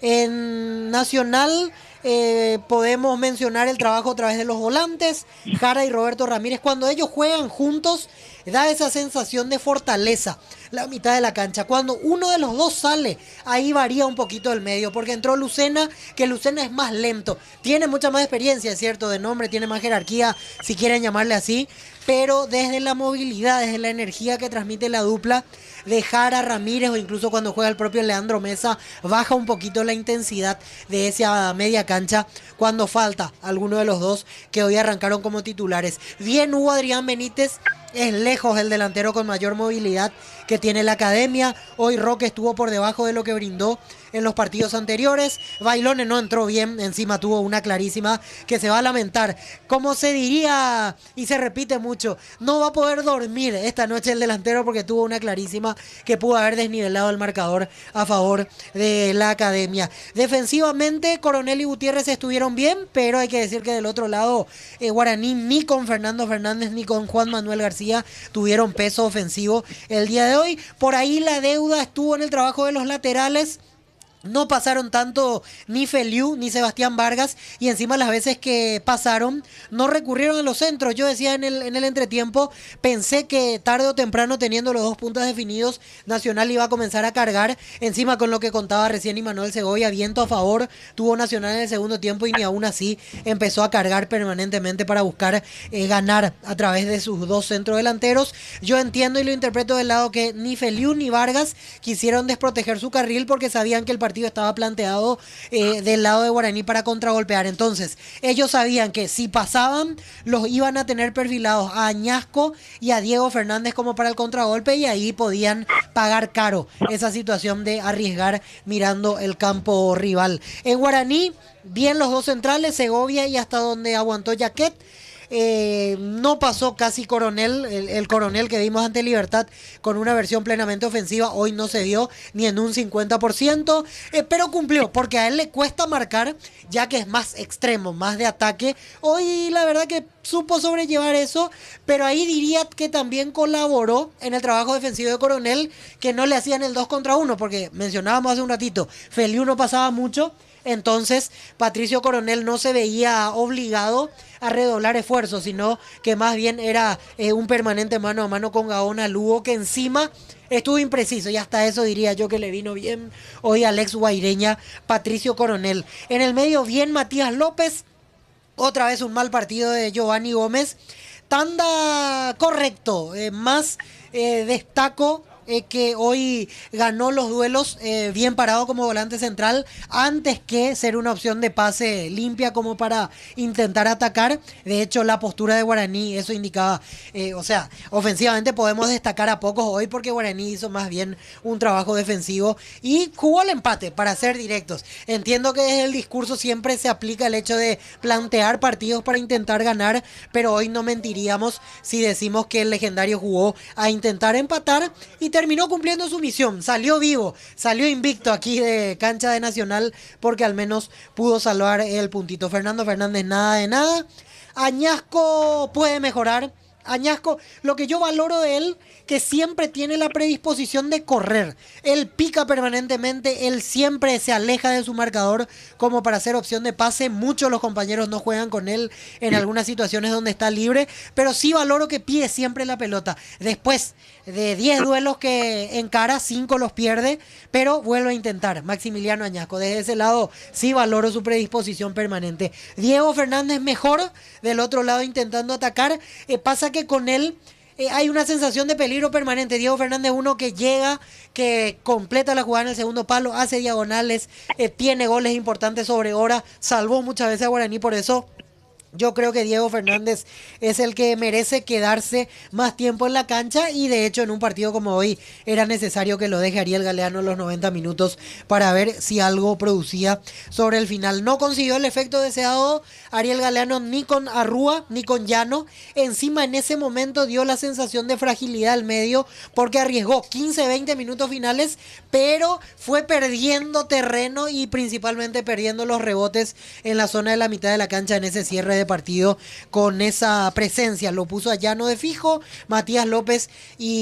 En Nacional eh, podemos mencionar el trabajo a través de los volantes, Jara y Roberto Ramírez. Cuando ellos juegan juntos, da esa sensación de fortaleza la mitad de la cancha. Cuando uno de los dos sale, ahí varía un poquito el medio, porque entró Lucena, que Lucena es más lento, tiene mucha más experiencia, es cierto, de nombre, tiene más jerarquía, si quieren llamarle así, pero desde la movilidad, desde la energía que transmite la dupla de Jara, Ramírez, o incluso cuando juega el propio Leandro Mesa, baja un poquito la intensidad de esa media cancha cuando falta alguno de los dos que hoy arrancaron como titulares. Bien hubo Adrián Benítez, es lejos el delantero con mayor movilidad que tiene la academia. Hoy Roque estuvo por debajo de lo que brindó en los partidos anteriores. Bailone no entró bien, encima tuvo una clarísima que se va a lamentar. Como se diría y se repite mucho, no va a poder dormir esta noche el delantero porque tuvo una clarísima que pudo haber desnivelado el marcador a favor de la academia. Defensivamente, Coronel y Gutiérrez estuvieron bien, pero hay que decir que del otro lado, eh, Guaraní ni con Fernando Fernández ni con Juan Manuel García tuvieron peso ofensivo el día de hoy. Por ahí la deuda estuvo en el trabajo de los laterales. No pasaron tanto ni Feliu ni Sebastián Vargas, y encima las veces que pasaron no recurrieron a los centros. Yo decía en el, en el entretiempo, pensé que tarde o temprano, teniendo los dos puntos definidos, Nacional iba a comenzar a cargar, encima con lo que contaba recién Imanuel Segovia, viento a favor tuvo Nacional en el segundo tiempo y ni aún así empezó a cargar permanentemente para buscar eh, ganar a través de sus dos centrodelanteros. Yo entiendo y lo interpreto del lado que ni Feliu ni Vargas quisieron desproteger su carril porque sabían que el partido partido estaba planteado eh, del lado de Guaraní para contragolpear. Entonces, ellos sabían que si pasaban, los iban a tener perfilados a Añasco y a Diego Fernández como para el contragolpe, y ahí podían pagar caro esa situación de arriesgar mirando el campo rival. En Guaraní, bien los dos centrales, Segovia y hasta donde aguantó Jaquet. Eh, no pasó casi Coronel, el, el Coronel que vimos ante Libertad con una versión plenamente ofensiva, hoy no se dio ni en un cincuenta por ciento, eh, pero cumplió, porque a él le cuesta marcar, ya que es más extremo, más de ataque. Hoy la verdad que supo sobrellevar eso, pero ahí diría que también colaboró en el trabajo defensivo de Coronel, que no le hacían el dos contra uno, porque mencionábamos hace un ratito, Feliu no pasaba mucho. Entonces Patricio Coronel no se veía obligado a redoblar esfuerzos, sino que más bien era eh, un permanente mano a mano con Gaona Lugo, que encima estuvo impreciso, y hasta eso diría yo que le vino bien hoy al ex guaireña Patricio Coronel. En el medio bien Matías López, otra vez un mal partido de Giovanni Gómez. Tanda correcto, eh, más eh, destaco Eh, que hoy ganó los duelos eh, bien parado como volante central, antes que ser una opción de pase limpia como para intentar atacar. De hecho, la postura de Guaraní eso indicaba, eh, o sea, ofensivamente podemos destacar a pocos hoy, porque Guaraní hizo más bien un trabajo defensivo y jugó al empate, para ser directos. Entiendo que desde el discurso siempre se aplica el hecho de plantear partidos para intentar ganar, pero hoy no mentiríamos si decimos que el legendario jugó a intentar empatar y terminó cumpliendo su misión. Salió vivo, salió invicto aquí de cancha de Nacional, porque al menos pudo salvar el puntito. Fernando Fernández nada de nada. Añasco puede mejorar. Añasco, lo que yo valoro de él, que siempre tiene la predisposición de correr. Él pica permanentemente, él siempre se aleja de su marcador como para hacer opción de pase. Muchos los compañeros no juegan con él en algunas situaciones donde está libre, pero sí valoro que pide siempre la pelota. Después de diez duelos que encara, cinco los pierde, pero vuelve a intentar. Maximiliano Añasco, desde ese lado sí valoro su predisposición permanente. Diego Fernández mejor, del otro lado intentando atacar. Eh, pasa que con él eh, hay una sensación de peligro permanente. Diego Fernández, uno que llega, que completa la jugada en el segundo palo, hace diagonales, eh, tiene goles importantes sobre hora, salvó muchas veces a Guaraní, por eso Yo creo que Diego Fernández es el que merece quedarse más tiempo en la cancha y de hecho en un partido como hoy era necesario que lo deje Ariel Galeano los noventa minutos para ver si algo producía sobre el final. No consiguió el efecto deseado Ariel Galeano ni con Arrúa ni con Llano. Encima en ese momento dio la sensación de fragilidad al medio porque arriesgó quince veinte minutos finales, pero fue perdiendo terreno y principalmente perdiendo los rebotes en la zona de la mitad de la cancha en ese cierre de partido con esa presencia. Lo puso a Llano de fijo, Matías López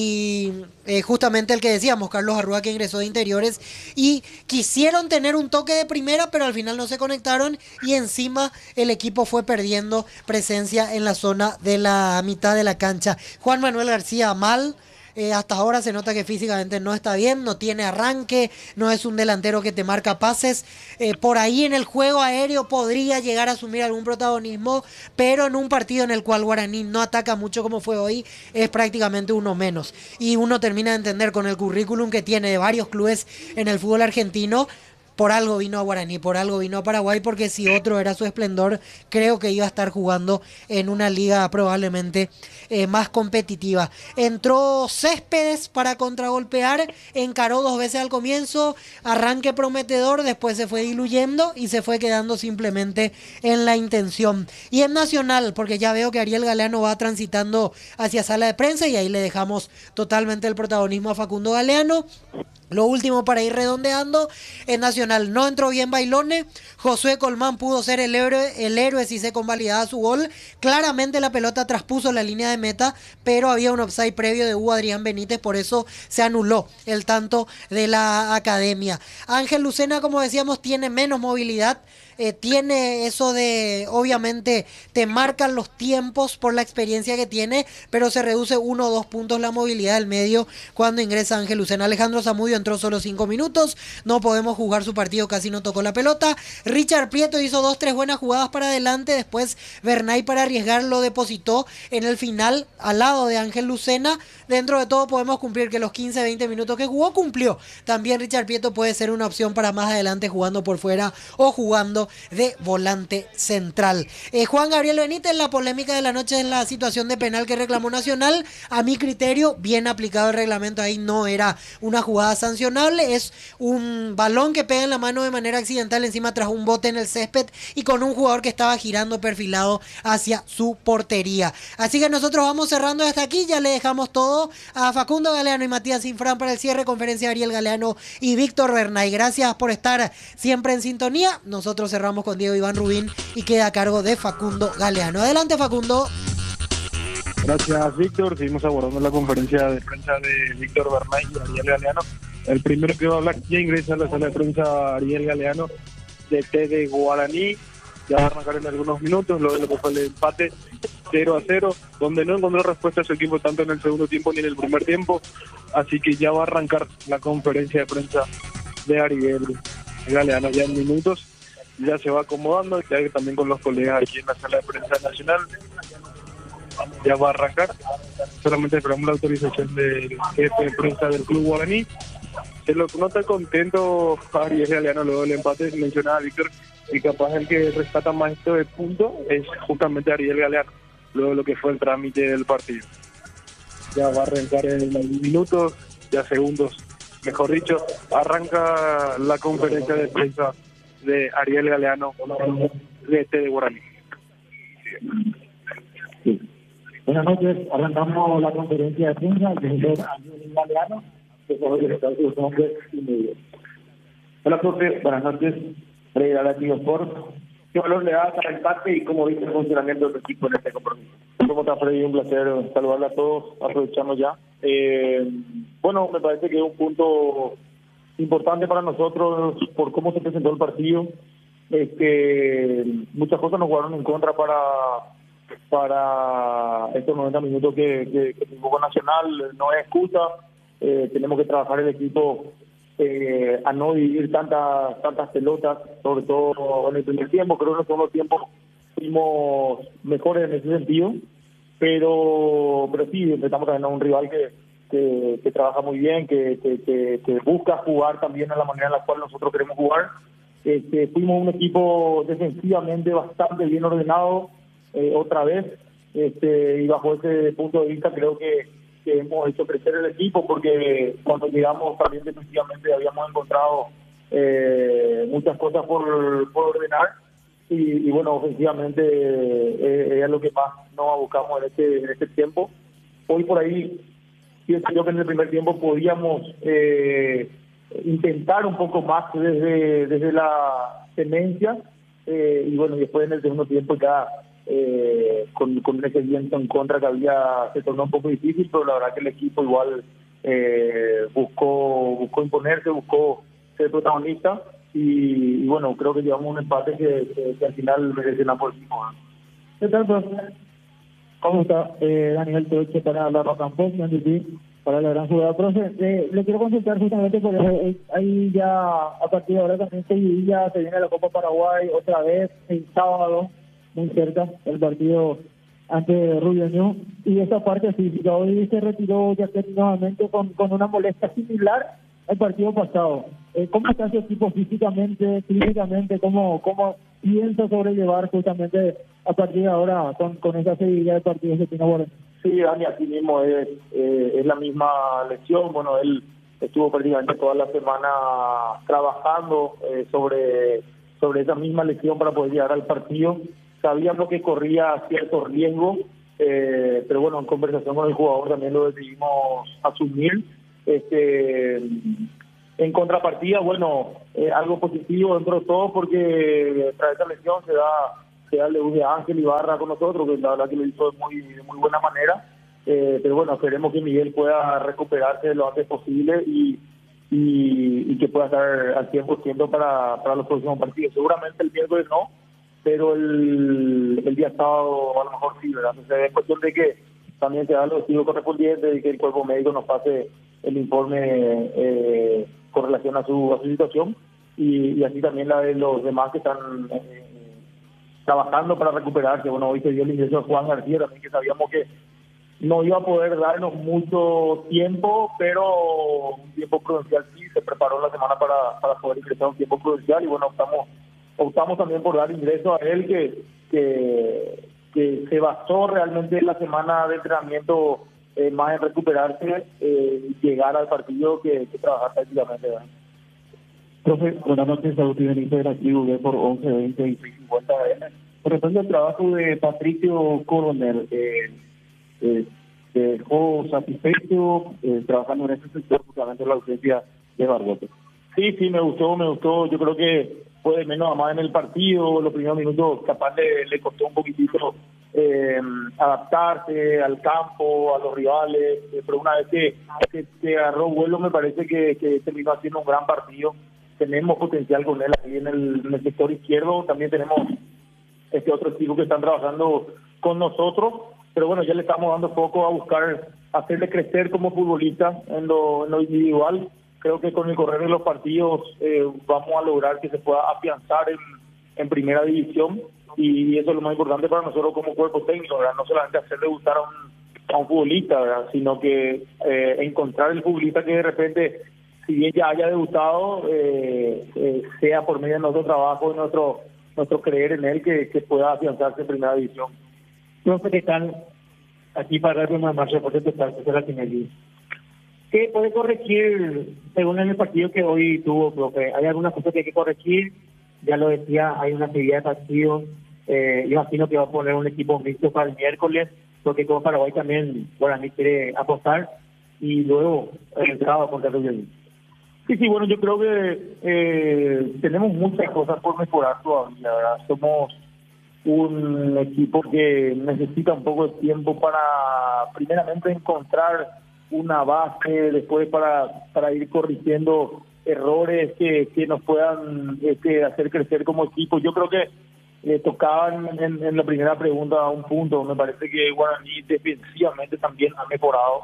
y eh, justamente el que decíamos, Carlos Arrúa, que ingresó de interiores, y quisieron tener un toque de primera, pero al final no se conectaron y encima el equipo fue perdiendo presencia en la zona de la mitad de la cancha. Juan Manuel García mal. Eh, hasta ahora se nota que físicamente no está bien, no tiene arranque, no es un delantero que te marca pases. Eh, por ahí en el juego aéreo podría llegar a asumir algún protagonismo, pero en un partido en el cual Guaraní no ataca mucho como fue hoy, es prácticamente uno menos. Y uno termina de entender con el currículum que tiene de varios clubes en el fútbol argentino. Por algo vino a Guaraní, por algo vino a Paraguay, porque si otro era su esplendor, creo que iba a estar jugando en una liga probablemente eh, más competitiva. Entró Céspedes para contragolpear, encaró dos veces al comienzo, arranque prometedor, después se fue diluyendo y se fue quedando simplemente en la intención. Y en Nacional, porque ya veo que Ariel Galeano va transitando hacia sala de prensa y ahí le dejamos totalmente el protagonismo a Facundo Galeano. Lo último para ir redondeando, en Nacional no entró bien Bailone, Josué Colmán pudo ser el héroe, el héroe si se convalidaba su gol, claramente la pelota traspuso la línea de meta, pero había un offside previo de Hugo Adrián Benítez, por eso se anuló el tanto de la academia. Ángel Lucena, como decíamos, tiene menos movilidad, eh, tiene eso de, obviamente, te marcan los tiempos por la experiencia que tiene, pero se reduce uno o dos puntos la movilidad del medio cuando ingresa Ángel Lucena. Alejandro Zamudio entró solo cinco minutos, no podemos jugar su partido, casi no tocó la pelota. Richard Prieto hizo dos, tres buenas jugadas para adelante, después Bernay para arriesgar lo depositó en el final al lado de Ángel Lucena. Dentro de todo podemos cumplir que los quince, veinte minutos que jugó, cumplió. También Richard Prieto puede ser una opción para más adelante jugando por fuera o jugando de volante central. Eh, Juan Gabriel Benítez, la polémica de la noche en la situación de penal que reclamó Nacional, a mi criterio, bien aplicado el reglamento, ahí no era una jugada sancionable, es un balón que pega en la mano de manera accidental encima tras un bote en el césped y con un jugador que estaba girando perfilado hacia su portería. Así que nosotros vamos cerrando hasta aquí, ya le dejamos todo a Facundo Galeano y Matías Infran para el cierre, conferencia de Ariel Galeano y Víctor Bernay. Gracias por estar siempre en sintonía, nosotros cerramos con Diego Iván Rubín y queda a cargo de Facundo Galeano. Adelante, Facundo. Gracias, Víctor. Seguimos abordando la conferencia de prensa de Víctor Bernay y Ariel Galeano. El primero que va a hablar, ya ingresa a la sala de prensa Ariel Galeano, de T de Guaraní. Ya va a arrancar en algunos minutos, luego de lo que fue el empate cero a cero, donde no encontró respuesta a su equipo tanto en el segundo tiempo ni en el primer tiempo. Así que ya va a arrancar la conferencia de prensa de Ariel Galeano ya en minutos. Ya se va acomodando, ya que también con los colegas aquí en la sala de prensa nacional. Ya va a arrancar. Solamente esperamos la autorización del jefe de prensa del Club Guaraní. Se lo nota contento Ariel Galeano luego del empate. Mencionaba Víctor, y capaz el que rescata más esto de punto es justamente Ariel Galeano, luego de lo que fue el trámite del partido. Ya va a arrancar en minutos, ya segundos, mejor dicho, arranca la conferencia de prensa de Ariel Galeano de T de Guaraní. Sí. Buenas noches, arrancamos la conferencia de prensa de Ariel Galeano, que es sus nombres y medios. Hola, profe, buenas noches, Freddy Galatigo Sport. ¿Qué valor le das al empate y cómo viste el funcionamiento de tu equipo en este compromiso? ¿Cómo está, Freddy? Un placer saludarle a todos, aprovechamos ya. Eh, bueno, me parece que es un punto importante para nosotros por cómo se presentó el partido. Este, muchas cosas nos jugaron en contra para para estos noventa minutos que, que, que jugó Nacional. No es excusa, eh, tenemos que trabajar el equipo eh, a no dividir tantas tantas pelotas, sobre todo en el primer tiempo. Creo que en el segundo tiempo fuimos mejores en ese sentido, pero pero sí, empezamos a tener un rival que Que, que trabaja muy bien, que, que, que, que busca jugar también a la manera en la cual nosotros queremos jugar. Este, fuimos un equipo defensivamente bastante bien ordenado, eh, otra vez, este, y bajo ese punto de vista creo que, que hemos hecho crecer el equipo, porque cuando llegamos también definitivamente habíamos encontrado eh, muchas cosas por, por ordenar, y, y bueno, ofensivamente eh, es lo que más nos buscamos en este, en este tiempo. Hoy por ahí pienso yo que en el primer tiempo podíamos eh, intentar un poco más desde, desde la tenencia, eh, y bueno, y después en el segundo tiempo ya eh, con, con ese viento en contra que había, se tornó un poco difícil, pero la verdad que el equipo igual eh, buscó, buscó imponerse, buscó ser protagonista, y, y bueno, creo que llevamos un empate que, que, que al final merece la por encima. ¿Qué tal, profesor? ¿Cómo está? Eh, Daniel Toche para la Rocampos, para la gran jugada. Profe, eh, le quiero consultar justamente por eso. Eh, ahí ya, a partir de ahora también Sevilla, se viene la Copa Paraguay otra vez, el sábado, muy cerca, el partido ante Rubio Ñu. Y esa parte física, hoy se retiró Jaquet nuevamente con, con una molestia similar al partido pasado. Eh, ¿Cómo está su equipo físicamente, clínicamente? ¿Cómo, cómo piensa sobrellevar justamente a partir de ahora con, con esa seguidilla de partidos que tiene Guaraní? Sí, Dani, así mismo es, eh, es la misma lesión. Bueno, él estuvo prácticamente toda la semana trabajando eh, sobre, sobre esa misma lesión para poder llegar al partido. Sabíamos que corría cierto riesgo, eh, pero bueno, en conversación con el jugador también lo decidimos asumir. Este, en contrapartida, bueno, eh, algo positivo dentro de todo, porque tras esa lesión se da, se da el debut de Ángel Ibarra con nosotros, que la verdad que lo hizo de muy, de muy buena manera. Eh, pero bueno, esperemos que Miguel pueda recuperarse lo antes posible y, y, y que pueda estar al cien por ciento para, para los próximos partidos. Seguramente el miércoles no, pero el, el día sábado a lo mejor sí, ¿verdad? Entonces es cuestión de que también se hagan los estudios correspondientes y que el cuerpo médico nos pase el informe eh, con relación a su, a su situación, y, y así también la de los demás que están eh, trabajando para recuperarse. Bueno, hoy se dio el ingreso a Juan García también, que sabíamos que no iba a poder darnos mucho tiempo, pero un tiempo prudencial sí, se preparó la semana para, para poder ingresar un tiempo prudencial, y bueno, optamos, optamos también por dar ingreso a él, que, que, que se basó realmente en la semana de entrenamiento eh, más en recuperarse eh, y llegar al partido que, que trabajar prácticamente. ¿verdad? Profe, buenas noches, Agustín Benito de la Tribu B por once, veinte y cincuenta A M. Por respecto al trabajo de Patricio Coronel, eh, eh, dejó satisfecho eh, trabajando en ese sector, justamente la ausencia de Barbote. Sí, sí, me gustó, me gustó. Yo creo que fue de menos a más en el partido. Los primeros minutos capaz le, le costó un poquitito eh, adaptarse al campo, a los rivales, eh, pero una vez que, que, que agarró vuelo me parece que, que terminó haciendo un gran partido. Tenemos potencial con él aquí en el, en el sector izquierdo. También tenemos este otro equipo que están trabajando con nosotros, pero bueno, ya le estamos dando foco a buscar hacerle crecer como futbolista en lo, en lo individual. Creo que con el correr de los partidos eh, vamos a lograr que se pueda afianzar en, en primera división, y eso es lo más importante para nosotros como cuerpo técnico, ¿verdad? No solamente hacerle gustar a un, a un futbolista, ¿verdad? Sino que eh, encontrar el futbolista que de repente, si bien ya haya debutado, eh, eh, sea por medio de nuestro trabajo y nuestro, nuestro creer en él, que, que pueda afianzarse en primera división. Profe, ¿qué tal? Aquí para darle una marcha por total, que será quien allí. ¿Qué puede corregir según en el partido que hoy tuvo, profe? ¿Hay alguna cosa que hay que corregir? Ya lo decía, hay una serie de partidos. Eh, yo imagino que va a poner un equipo mixto para el miércoles, porque como Paraguay también, Guaraní quiere apostar, y luego el sábado contra el Rubio. Sí, sí, bueno, yo creo que eh, tenemos muchas cosas por mejorar todavía, ¿verdad? Somos un equipo que necesita un poco de tiempo para, primeramente, encontrar una base, después para, para ir corrigiendo errores que, que nos puedan este, hacer crecer como equipo. Yo creo que eh, tocaban en, en la primera pregunta un punto. Me parece que Guaraní defensivamente también ha mejorado,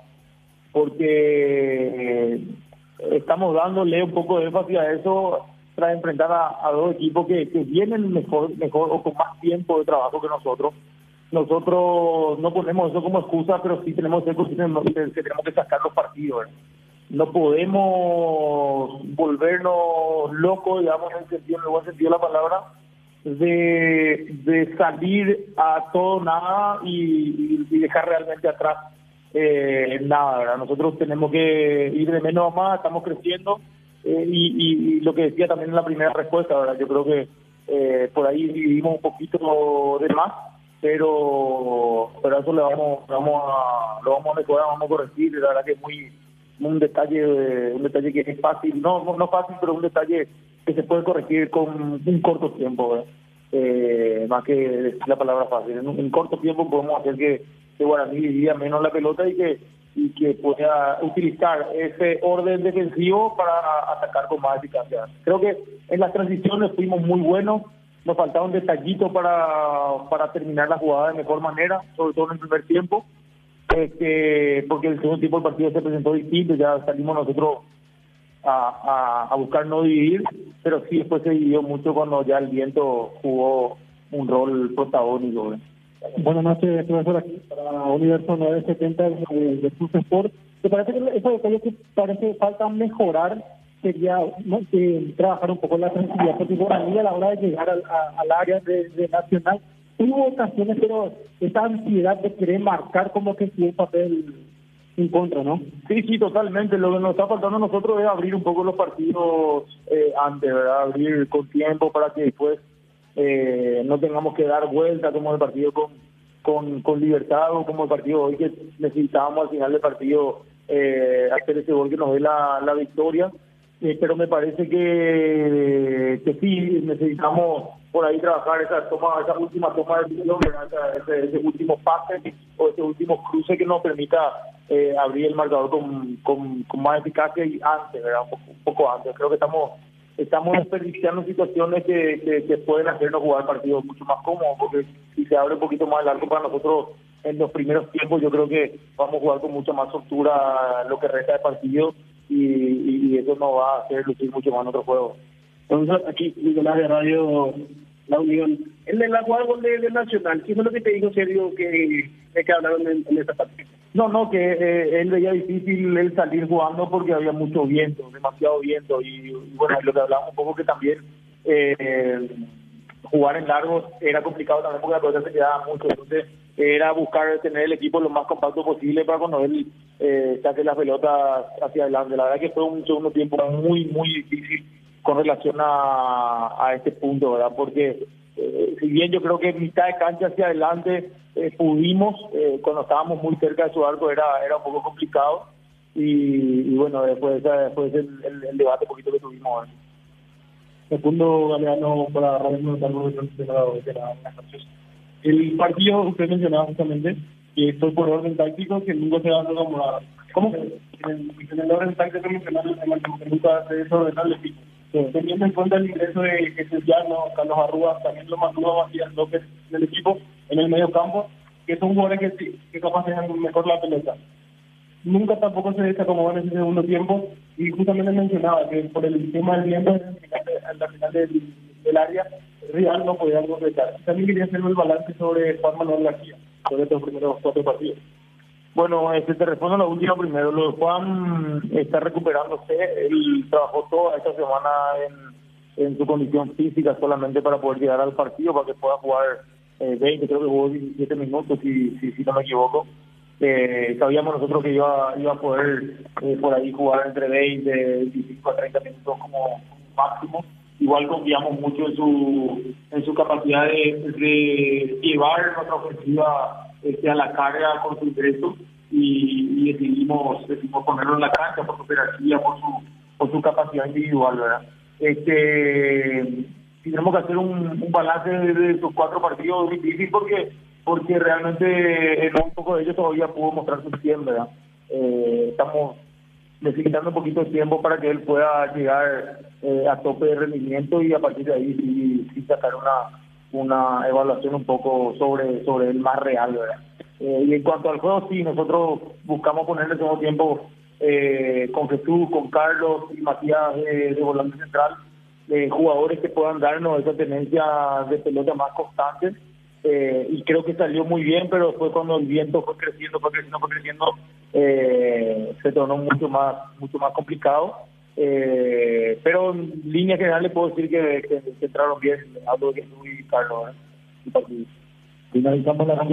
porque eh, estamos dándole un poco de énfasis a eso tras enfrentar a, a dos equipos que, que vienen mejor, mejor o con más tiempo de trabajo que nosotros. Nosotros no ponemos eso como excusa, pero sí tenemos que, tenemos que sacar los partidos. ¿eh? No podemos volvernos locos, digamos, en el sentido, en el buen sentido de la palabra, de, de salir a todo nada y, y dejar realmente atrás eh, nada, ¿verdad? Nosotros tenemos que ir de menos a más, estamos creciendo eh, y, y, y lo que decía también en la primera respuesta, ¿verdad? Yo creo que eh, por ahí vivimos un poquito de más, pero pero eso le vamos, vamos a, lo vamos a mejorar, vamos a corregir, la verdad que es muy un detalle un detalle que es fácil, no no, no fácil, pero un detalle que se puede corregir con un corto tiempo, ¿verdad? Eh, más que decir la palabra fácil. En un en corto tiempo podemos hacer que, que Guaraní divida menos la pelota y que y que pueda utilizar ese orden defensivo para atacar con más eficacia. Creo que en las transiciones fuimos muy buenos, nos faltaba un detallito para, para terminar la jugada de mejor manera, sobre todo en el primer tiempo, este, porque el segundo tiempo el partido se presentó distinto, ya salimos nosotros a, a, a buscar no dividir, pero sí después se dividió mucho cuando ya el viento jugó un rol protagónico. ¿eh? Buenas noches, profesor, aquí para Universo novecientos setenta de, de Plus Sport. ¿Te parece que eso detalles que parece falta mejorar sería ¿no? que trabajar un poco en la tranquilidad? Porque Guaraní a la hora de llegar al, a, al área de, de Nacional tuvo ocasiones, pero esa ansiedad de querer marcar como que sí un papel en contra, ¿no? Sí, sí, totalmente. Lo que nos está faltando a nosotros es abrir un poco los partidos eh, antes, ¿verdad? Abrir con tiempo para que después eh, no tengamos que dar vuelta como el partido con, con, con Libertad o como el partido hoy que necesitábamos al final del partido eh, hacer ese gol que nos dé la, la victoria. Eh, pero me parece que, que sí, necesitamos por ahí trabajar esa toma, esa última toma de balón, ese, ese último pase o ese último cruce que nos permita eh, abrir el marcador con, con, con más eficacia y antes, ¿verdad? Un poco, un poco antes. Creo que estamos estamos desperdiciando situaciones que, que, que pueden hacernos jugar partidos mucho más cómodos, porque si se abre un poquito más el arco para nosotros en los primeros tiempos, yo creo que vamos a jugar con mucha más soltura lo que resta de partido y, y, y eso nos va a hacer lucir mucho más en otro juego. Entonces, aquí, Nicolás de Radio La Unión. En la jugada gol de, de Nacional, ¿qué fue lo que te dijo Sergio que, que hablaron en, en esta parte? No, no, que eh, él veía difícil él salir jugando porque había mucho viento, demasiado viento, y, y bueno, lo que hablábamos un poco que también eh, jugar en largos era complicado también porque la pelota se quedaba mucho, entonces era buscar tener el equipo lo más compacto posible para cuando él eh, saque las pelotas hacia adelante. La verdad que fue un segundo tiempo muy, muy difícil con relación a, a este punto, ¿verdad? Porque eh, si bien yo creo que mitad de cancha hacia adelante eh, pudimos, eh, cuando estábamos muy cerca de su arco era era un poco complicado y, y bueno, después, después el, el, el debate poquito que tuvimos. ¿eh? Segundo Galeano para Radio Carlos de la Buenas noches. El partido, usted mencionaba justamente que esto es por orden táctico, que nunca se va a demorar. ¿Cómo? En el, en el orden táctico mencionado que nunca se desordenar el equipo. Sí. Teniendo en cuenta el ingreso de Jesús Llano, Carlos Arrúa, también lo mantuvo Matías López en el equipo, en el medio campo, que son jugadores que, que capaz dejan mejor la pelota. Nunca tampoco se desacomodó en ese segundo tiempo y justamente mencionaba que por el tema del viento en la final del, del área el rival no podía concretar. También quería hacer el balance sobre Juan Manuel García, sobre estos primeros cuatro partidos. Bueno, este, te respondo lo último primero. Lo de Juan está recuperándose. Él trabajó toda esta semana en, en su condición física solamente para poder llegar al partido, para que pueda jugar eh, veinte, creo que jugó diecisiete minutos, si, si, si no me equivoco. Eh, sabíamos nosotros que iba, iba a poder eh, por ahí jugar entre veinte, veinticinco a treinta minutos como máximo. Igual confiamos mucho en su en su capacidad de, de llevar nuestra ofensiva este, a la carga con su ingreso y, y decidimos, decidimos ponerlo en la cancha por su jerarquía, por su, por su capacidad individual, ¿verdad? Este, tenemos que hacer un, un balance de, de esos cuatro partidos difícil porque porque realmente en un poco de ellos todavía pudo mostrar su tiempo, ¿verdad? Eh, estamos necesitando un poquito de tiempo para que él pueda llegar eh, a tope de rendimiento y a partir de ahí sí, sí sacar una una evaluación un poco sobre sobre el más real, ¿verdad? Eh, y en cuanto al juego, sí, nosotros buscamos ponerle todo tiempo eh, con Jesús, con Carlos y Matías de, de volante central, eh, jugadores que puedan darnos esa tendencia de pelota más constante. Eh, y creo que salió muy bien, pero después cuando el viento fue creciendo, fue creciendo, fue creciendo, eh, se tornó mucho más mucho más complicado Eh, pero en línea general le puedo decir que, que, que entraron bien, hablo de Jesús y Carlos, ¿eh? Finalizamos la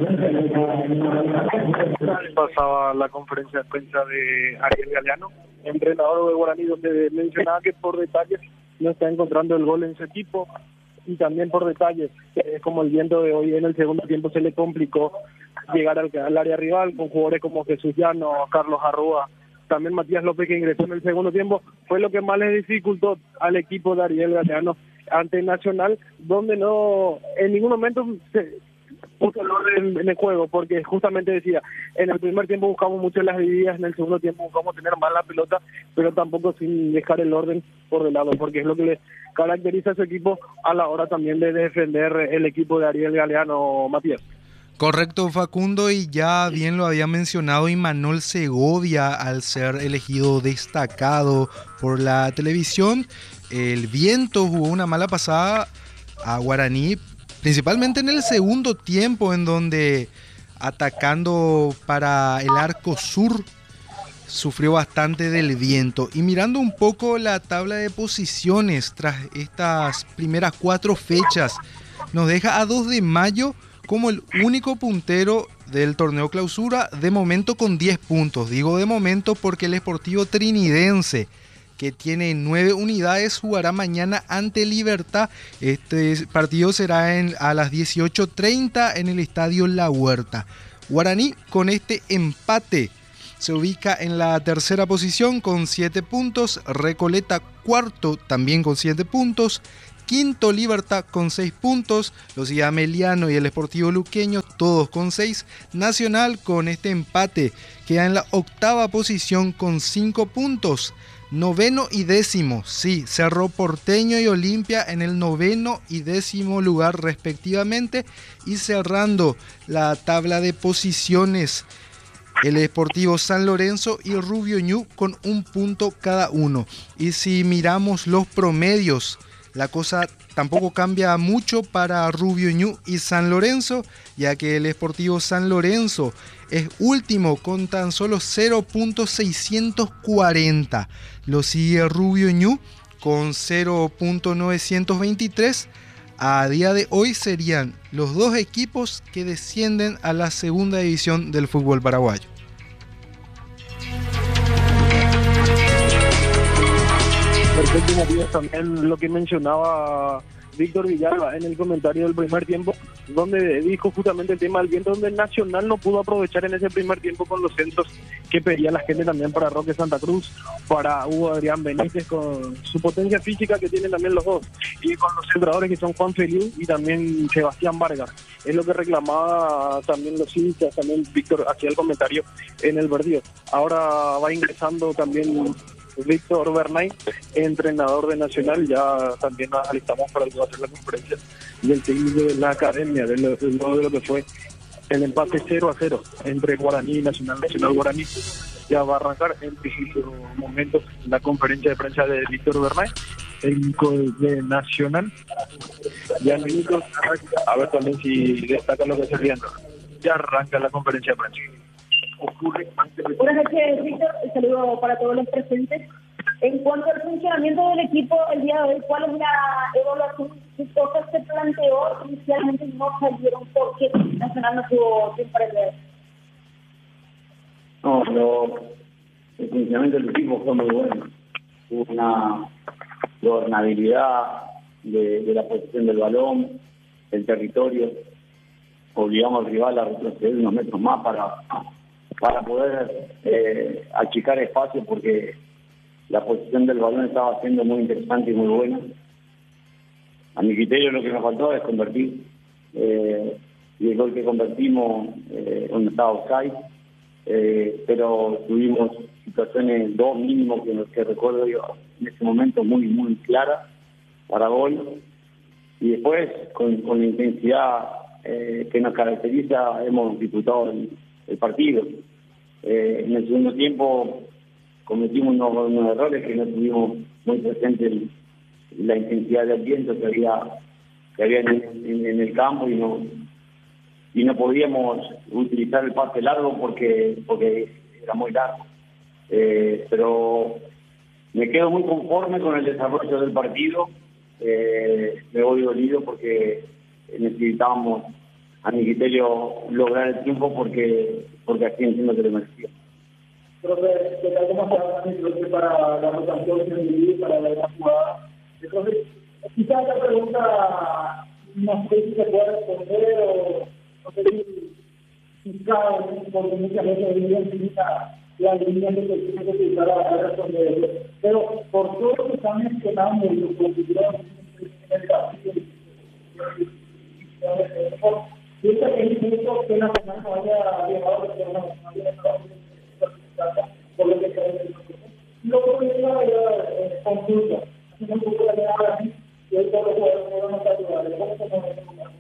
pasaba la conferencia de prensa de Ariel Galeano, entrenador de Guaraní, donde mencionaba que por detalles no está encontrando el gol en su equipo, y también por detalles, eh, como el viento de hoy en el segundo tiempo se le complicó llegar al, al área rival con jugadores como Jesús Llano, Carlos Arrúa, también Matías López, que ingresó en el segundo tiempo, fue lo que más le dificultó al equipo de Ariel Galeano ante Nacional, donde no en ningún momento se puso el orden en el juego, porque justamente decía, en el primer tiempo buscamos mucho las divididas, en el segundo tiempo buscamos tener más la pelota, pero tampoco sin dejar el orden por de lado, porque es lo que le caracteriza a su equipo a la hora también de defender el equipo de Ariel Galeano, Matías. Correcto, Facundo, y ya bien lo había mencionado Imanol Segovia al ser elegido destacado por la televisión. El viento jugó una mala pasada a Guaraní, principalmente en el segundo tiempo, en donde atacando para el arco sur sufrió bastante del viento. Y mirando un poco la tabla de posiciones tras estas primeras cuatro fechas, nos deja a dos de mayo como el único puntero del torneo clausura, de momento con diez puntos. Digo de momento porque el Sportivo Trinidense, que tiene nueve unidades, jugará mañana ante Libertad. Este partido será en, a las dieciocho treinta en el Estadio La Huerta. Guaraní, con este empate, se ubica en la tercera posición con siete puntos. Recoleta, cuarto, también con siete puntos. Quinto, Libertad con seis puntos. Los Ameliano y el Sportivo Luqueño, todos con seis. Nacional, con este empate, queda en la octava posición con cinco puntos. Noveno y décimo, sí, Cerro Porteño y Olimpia en el noveno y décimo lugar respectivamente. Y cerrando la tabla de posiciones, el Sportivo San Lorenzo y Rubio Ñu con un punto cada uno. Y si miramos los promedios, la cosa tampoco cambia mucho para Rubio Ñu y San Lorenzo, ya que el Sportivo San Lorenzo es último con tan solo cero punto seiscientos cuarenta. Lo sigue Rubio Ñu con cero punto novecientos veintitrés. A día de hoy serían los dos equipos que descienden a la segunda división del fútbol paraguayo. Perfecto, Matías, también lo que mencionaba Víctor Villalba en el comentario del primer tiempo, donde dijo justamente el tema del viento, donde Nacional no pudo aprovechar en ese primer tiempo con los centros que pedía la gente también para Roque Santa Cruz, para Hugo Adrián Benítez, con su potencia física que tienen también los dos, y con los centradores que son Juan Feliu y también Sebastián Vargas. Es lo que reclamaba también los hinchas, también Víctor hacía el comentario en el partido. Ahora va ingresando también Víctor Bernay, entrenador de Nacional. Ya también nos alistamos para hacer la conferencia del técnico de la academia, de lo, de lo, de lo que fue el empate cero a cero entre Guaraní y Nacional. Nacional Guaraní ya va a arrancar en precisos momentos la conferencia de prensa de Víctor Bernay, técnico de Nacional. Ya en minutos, a ver también si destaca lo que se viendo. Ya arranca la conferencia de prensa. Buenas noches, Víctor. Un saludo para todos los presentes. En cuanto al funcionamiento del equipo el día de hoy, ¿cuál es la evaluación? ¿Qué cosas se planteó? Inicialmente no salieron porque Nacional no tuvo sin perder. No, pero el funcionamiento del equipo fue muy bueno. Hubo una gobernabilidad de, de la posición del balón, del territorio. Obligamos al rival a retroceder unos metros más para... para poder eh, achicar espacio, porque la posición del balón estaba siendo muy interesante y muy buena. A mi criterio lo que nos faltó es convertir, eh, y el gol que convertimos eh, no estaba offside, eh, pero tuvimos situaciones, dos mínimos que, que recuerdo yo en ese momento muy muy claras para gol, y después con, con la intensidad eh, que nos caracteriza hemos disputado el, el partido. Eh, en el segundo tiempo cometimos unos, unos errores que no tuvimos muy presente el, la intensidad del viento que había que había en, en, en el campo, y no y no podíamos utilizar el pase largo porque porque era muy largo. Eh, pero me quedo muy conforme con el desarrollo del partido. Eh, me voy dolido porque necesitábamos, a mi criterio, lograr el triunfo porque, porque así entiendo que lo merecía. Entonces, ¿qué tal cómo se para la rotación para la jugada? Entonces, quizás esta pregunta no sé si se puede responder o no sé si, si cabe, porque muchas veces identifica la línea que se tiene que utilizar a responder. Pero por todo lo que están mencionando y los competidores en el partido, piensa que es justo que la semana haya llegado a la por lo que se ve. Luego, que es la consulta, haciendo un poco de la y hoy todos los jugadores van a ayudar. ¿Cómo se mueve?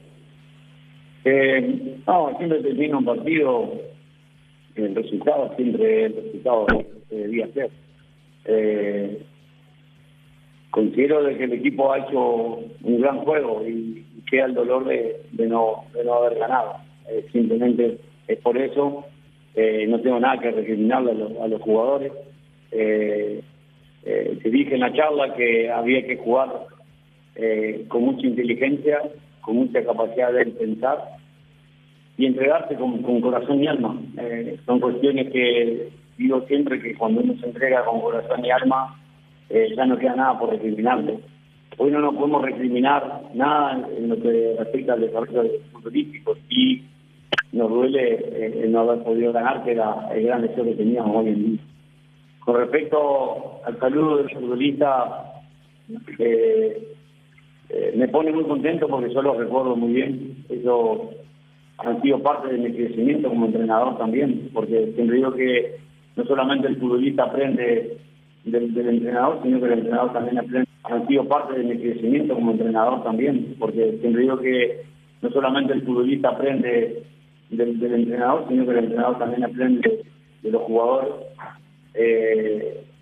Eh, no, siempre te tiene un partido, el resultado siempre el resultado que debía ser. Eh, considero de que el equipo ha hecho un gran juego y, y queda el dolor de, de, no, de no haber ganado. Eh, simplemente es por eso, eh, no tengo nada que recriminarle a los, a los jugadores. Eh, eh, te dije en la charla que había que jugar eh, con mucha inteligencia, con mucha capacidad de pensar y entregarse con, con corazón y alma. Eh, son cuestiones que digo siempre que cuando uno se entrega con corazón y alma, eh, ya no queda nada por recriminarle. Hoy no nos podemos recriminar nada en lo que respecta al desarrollo futbolístico y nos duele eh, el no haber podido ganar, que era el gran deseo que teníamos hoy en día. Con respecto al saludo del futbolista, eh, eh, me pone muy contento porque yo lo recuerdo muy bien. Ellos han sido parte de mi crecimiento como entrenador también, porque siempre digo que no solamente el futbolista aprende del, del entrenador, sino que el entrenador también aprende. Han sido parte de mi crecimiento como entrenador también, porque siempre digo que no solamente el futbolista aprende del, del entrenador, sino que el entrenador también aprende de los jugadores. Eh,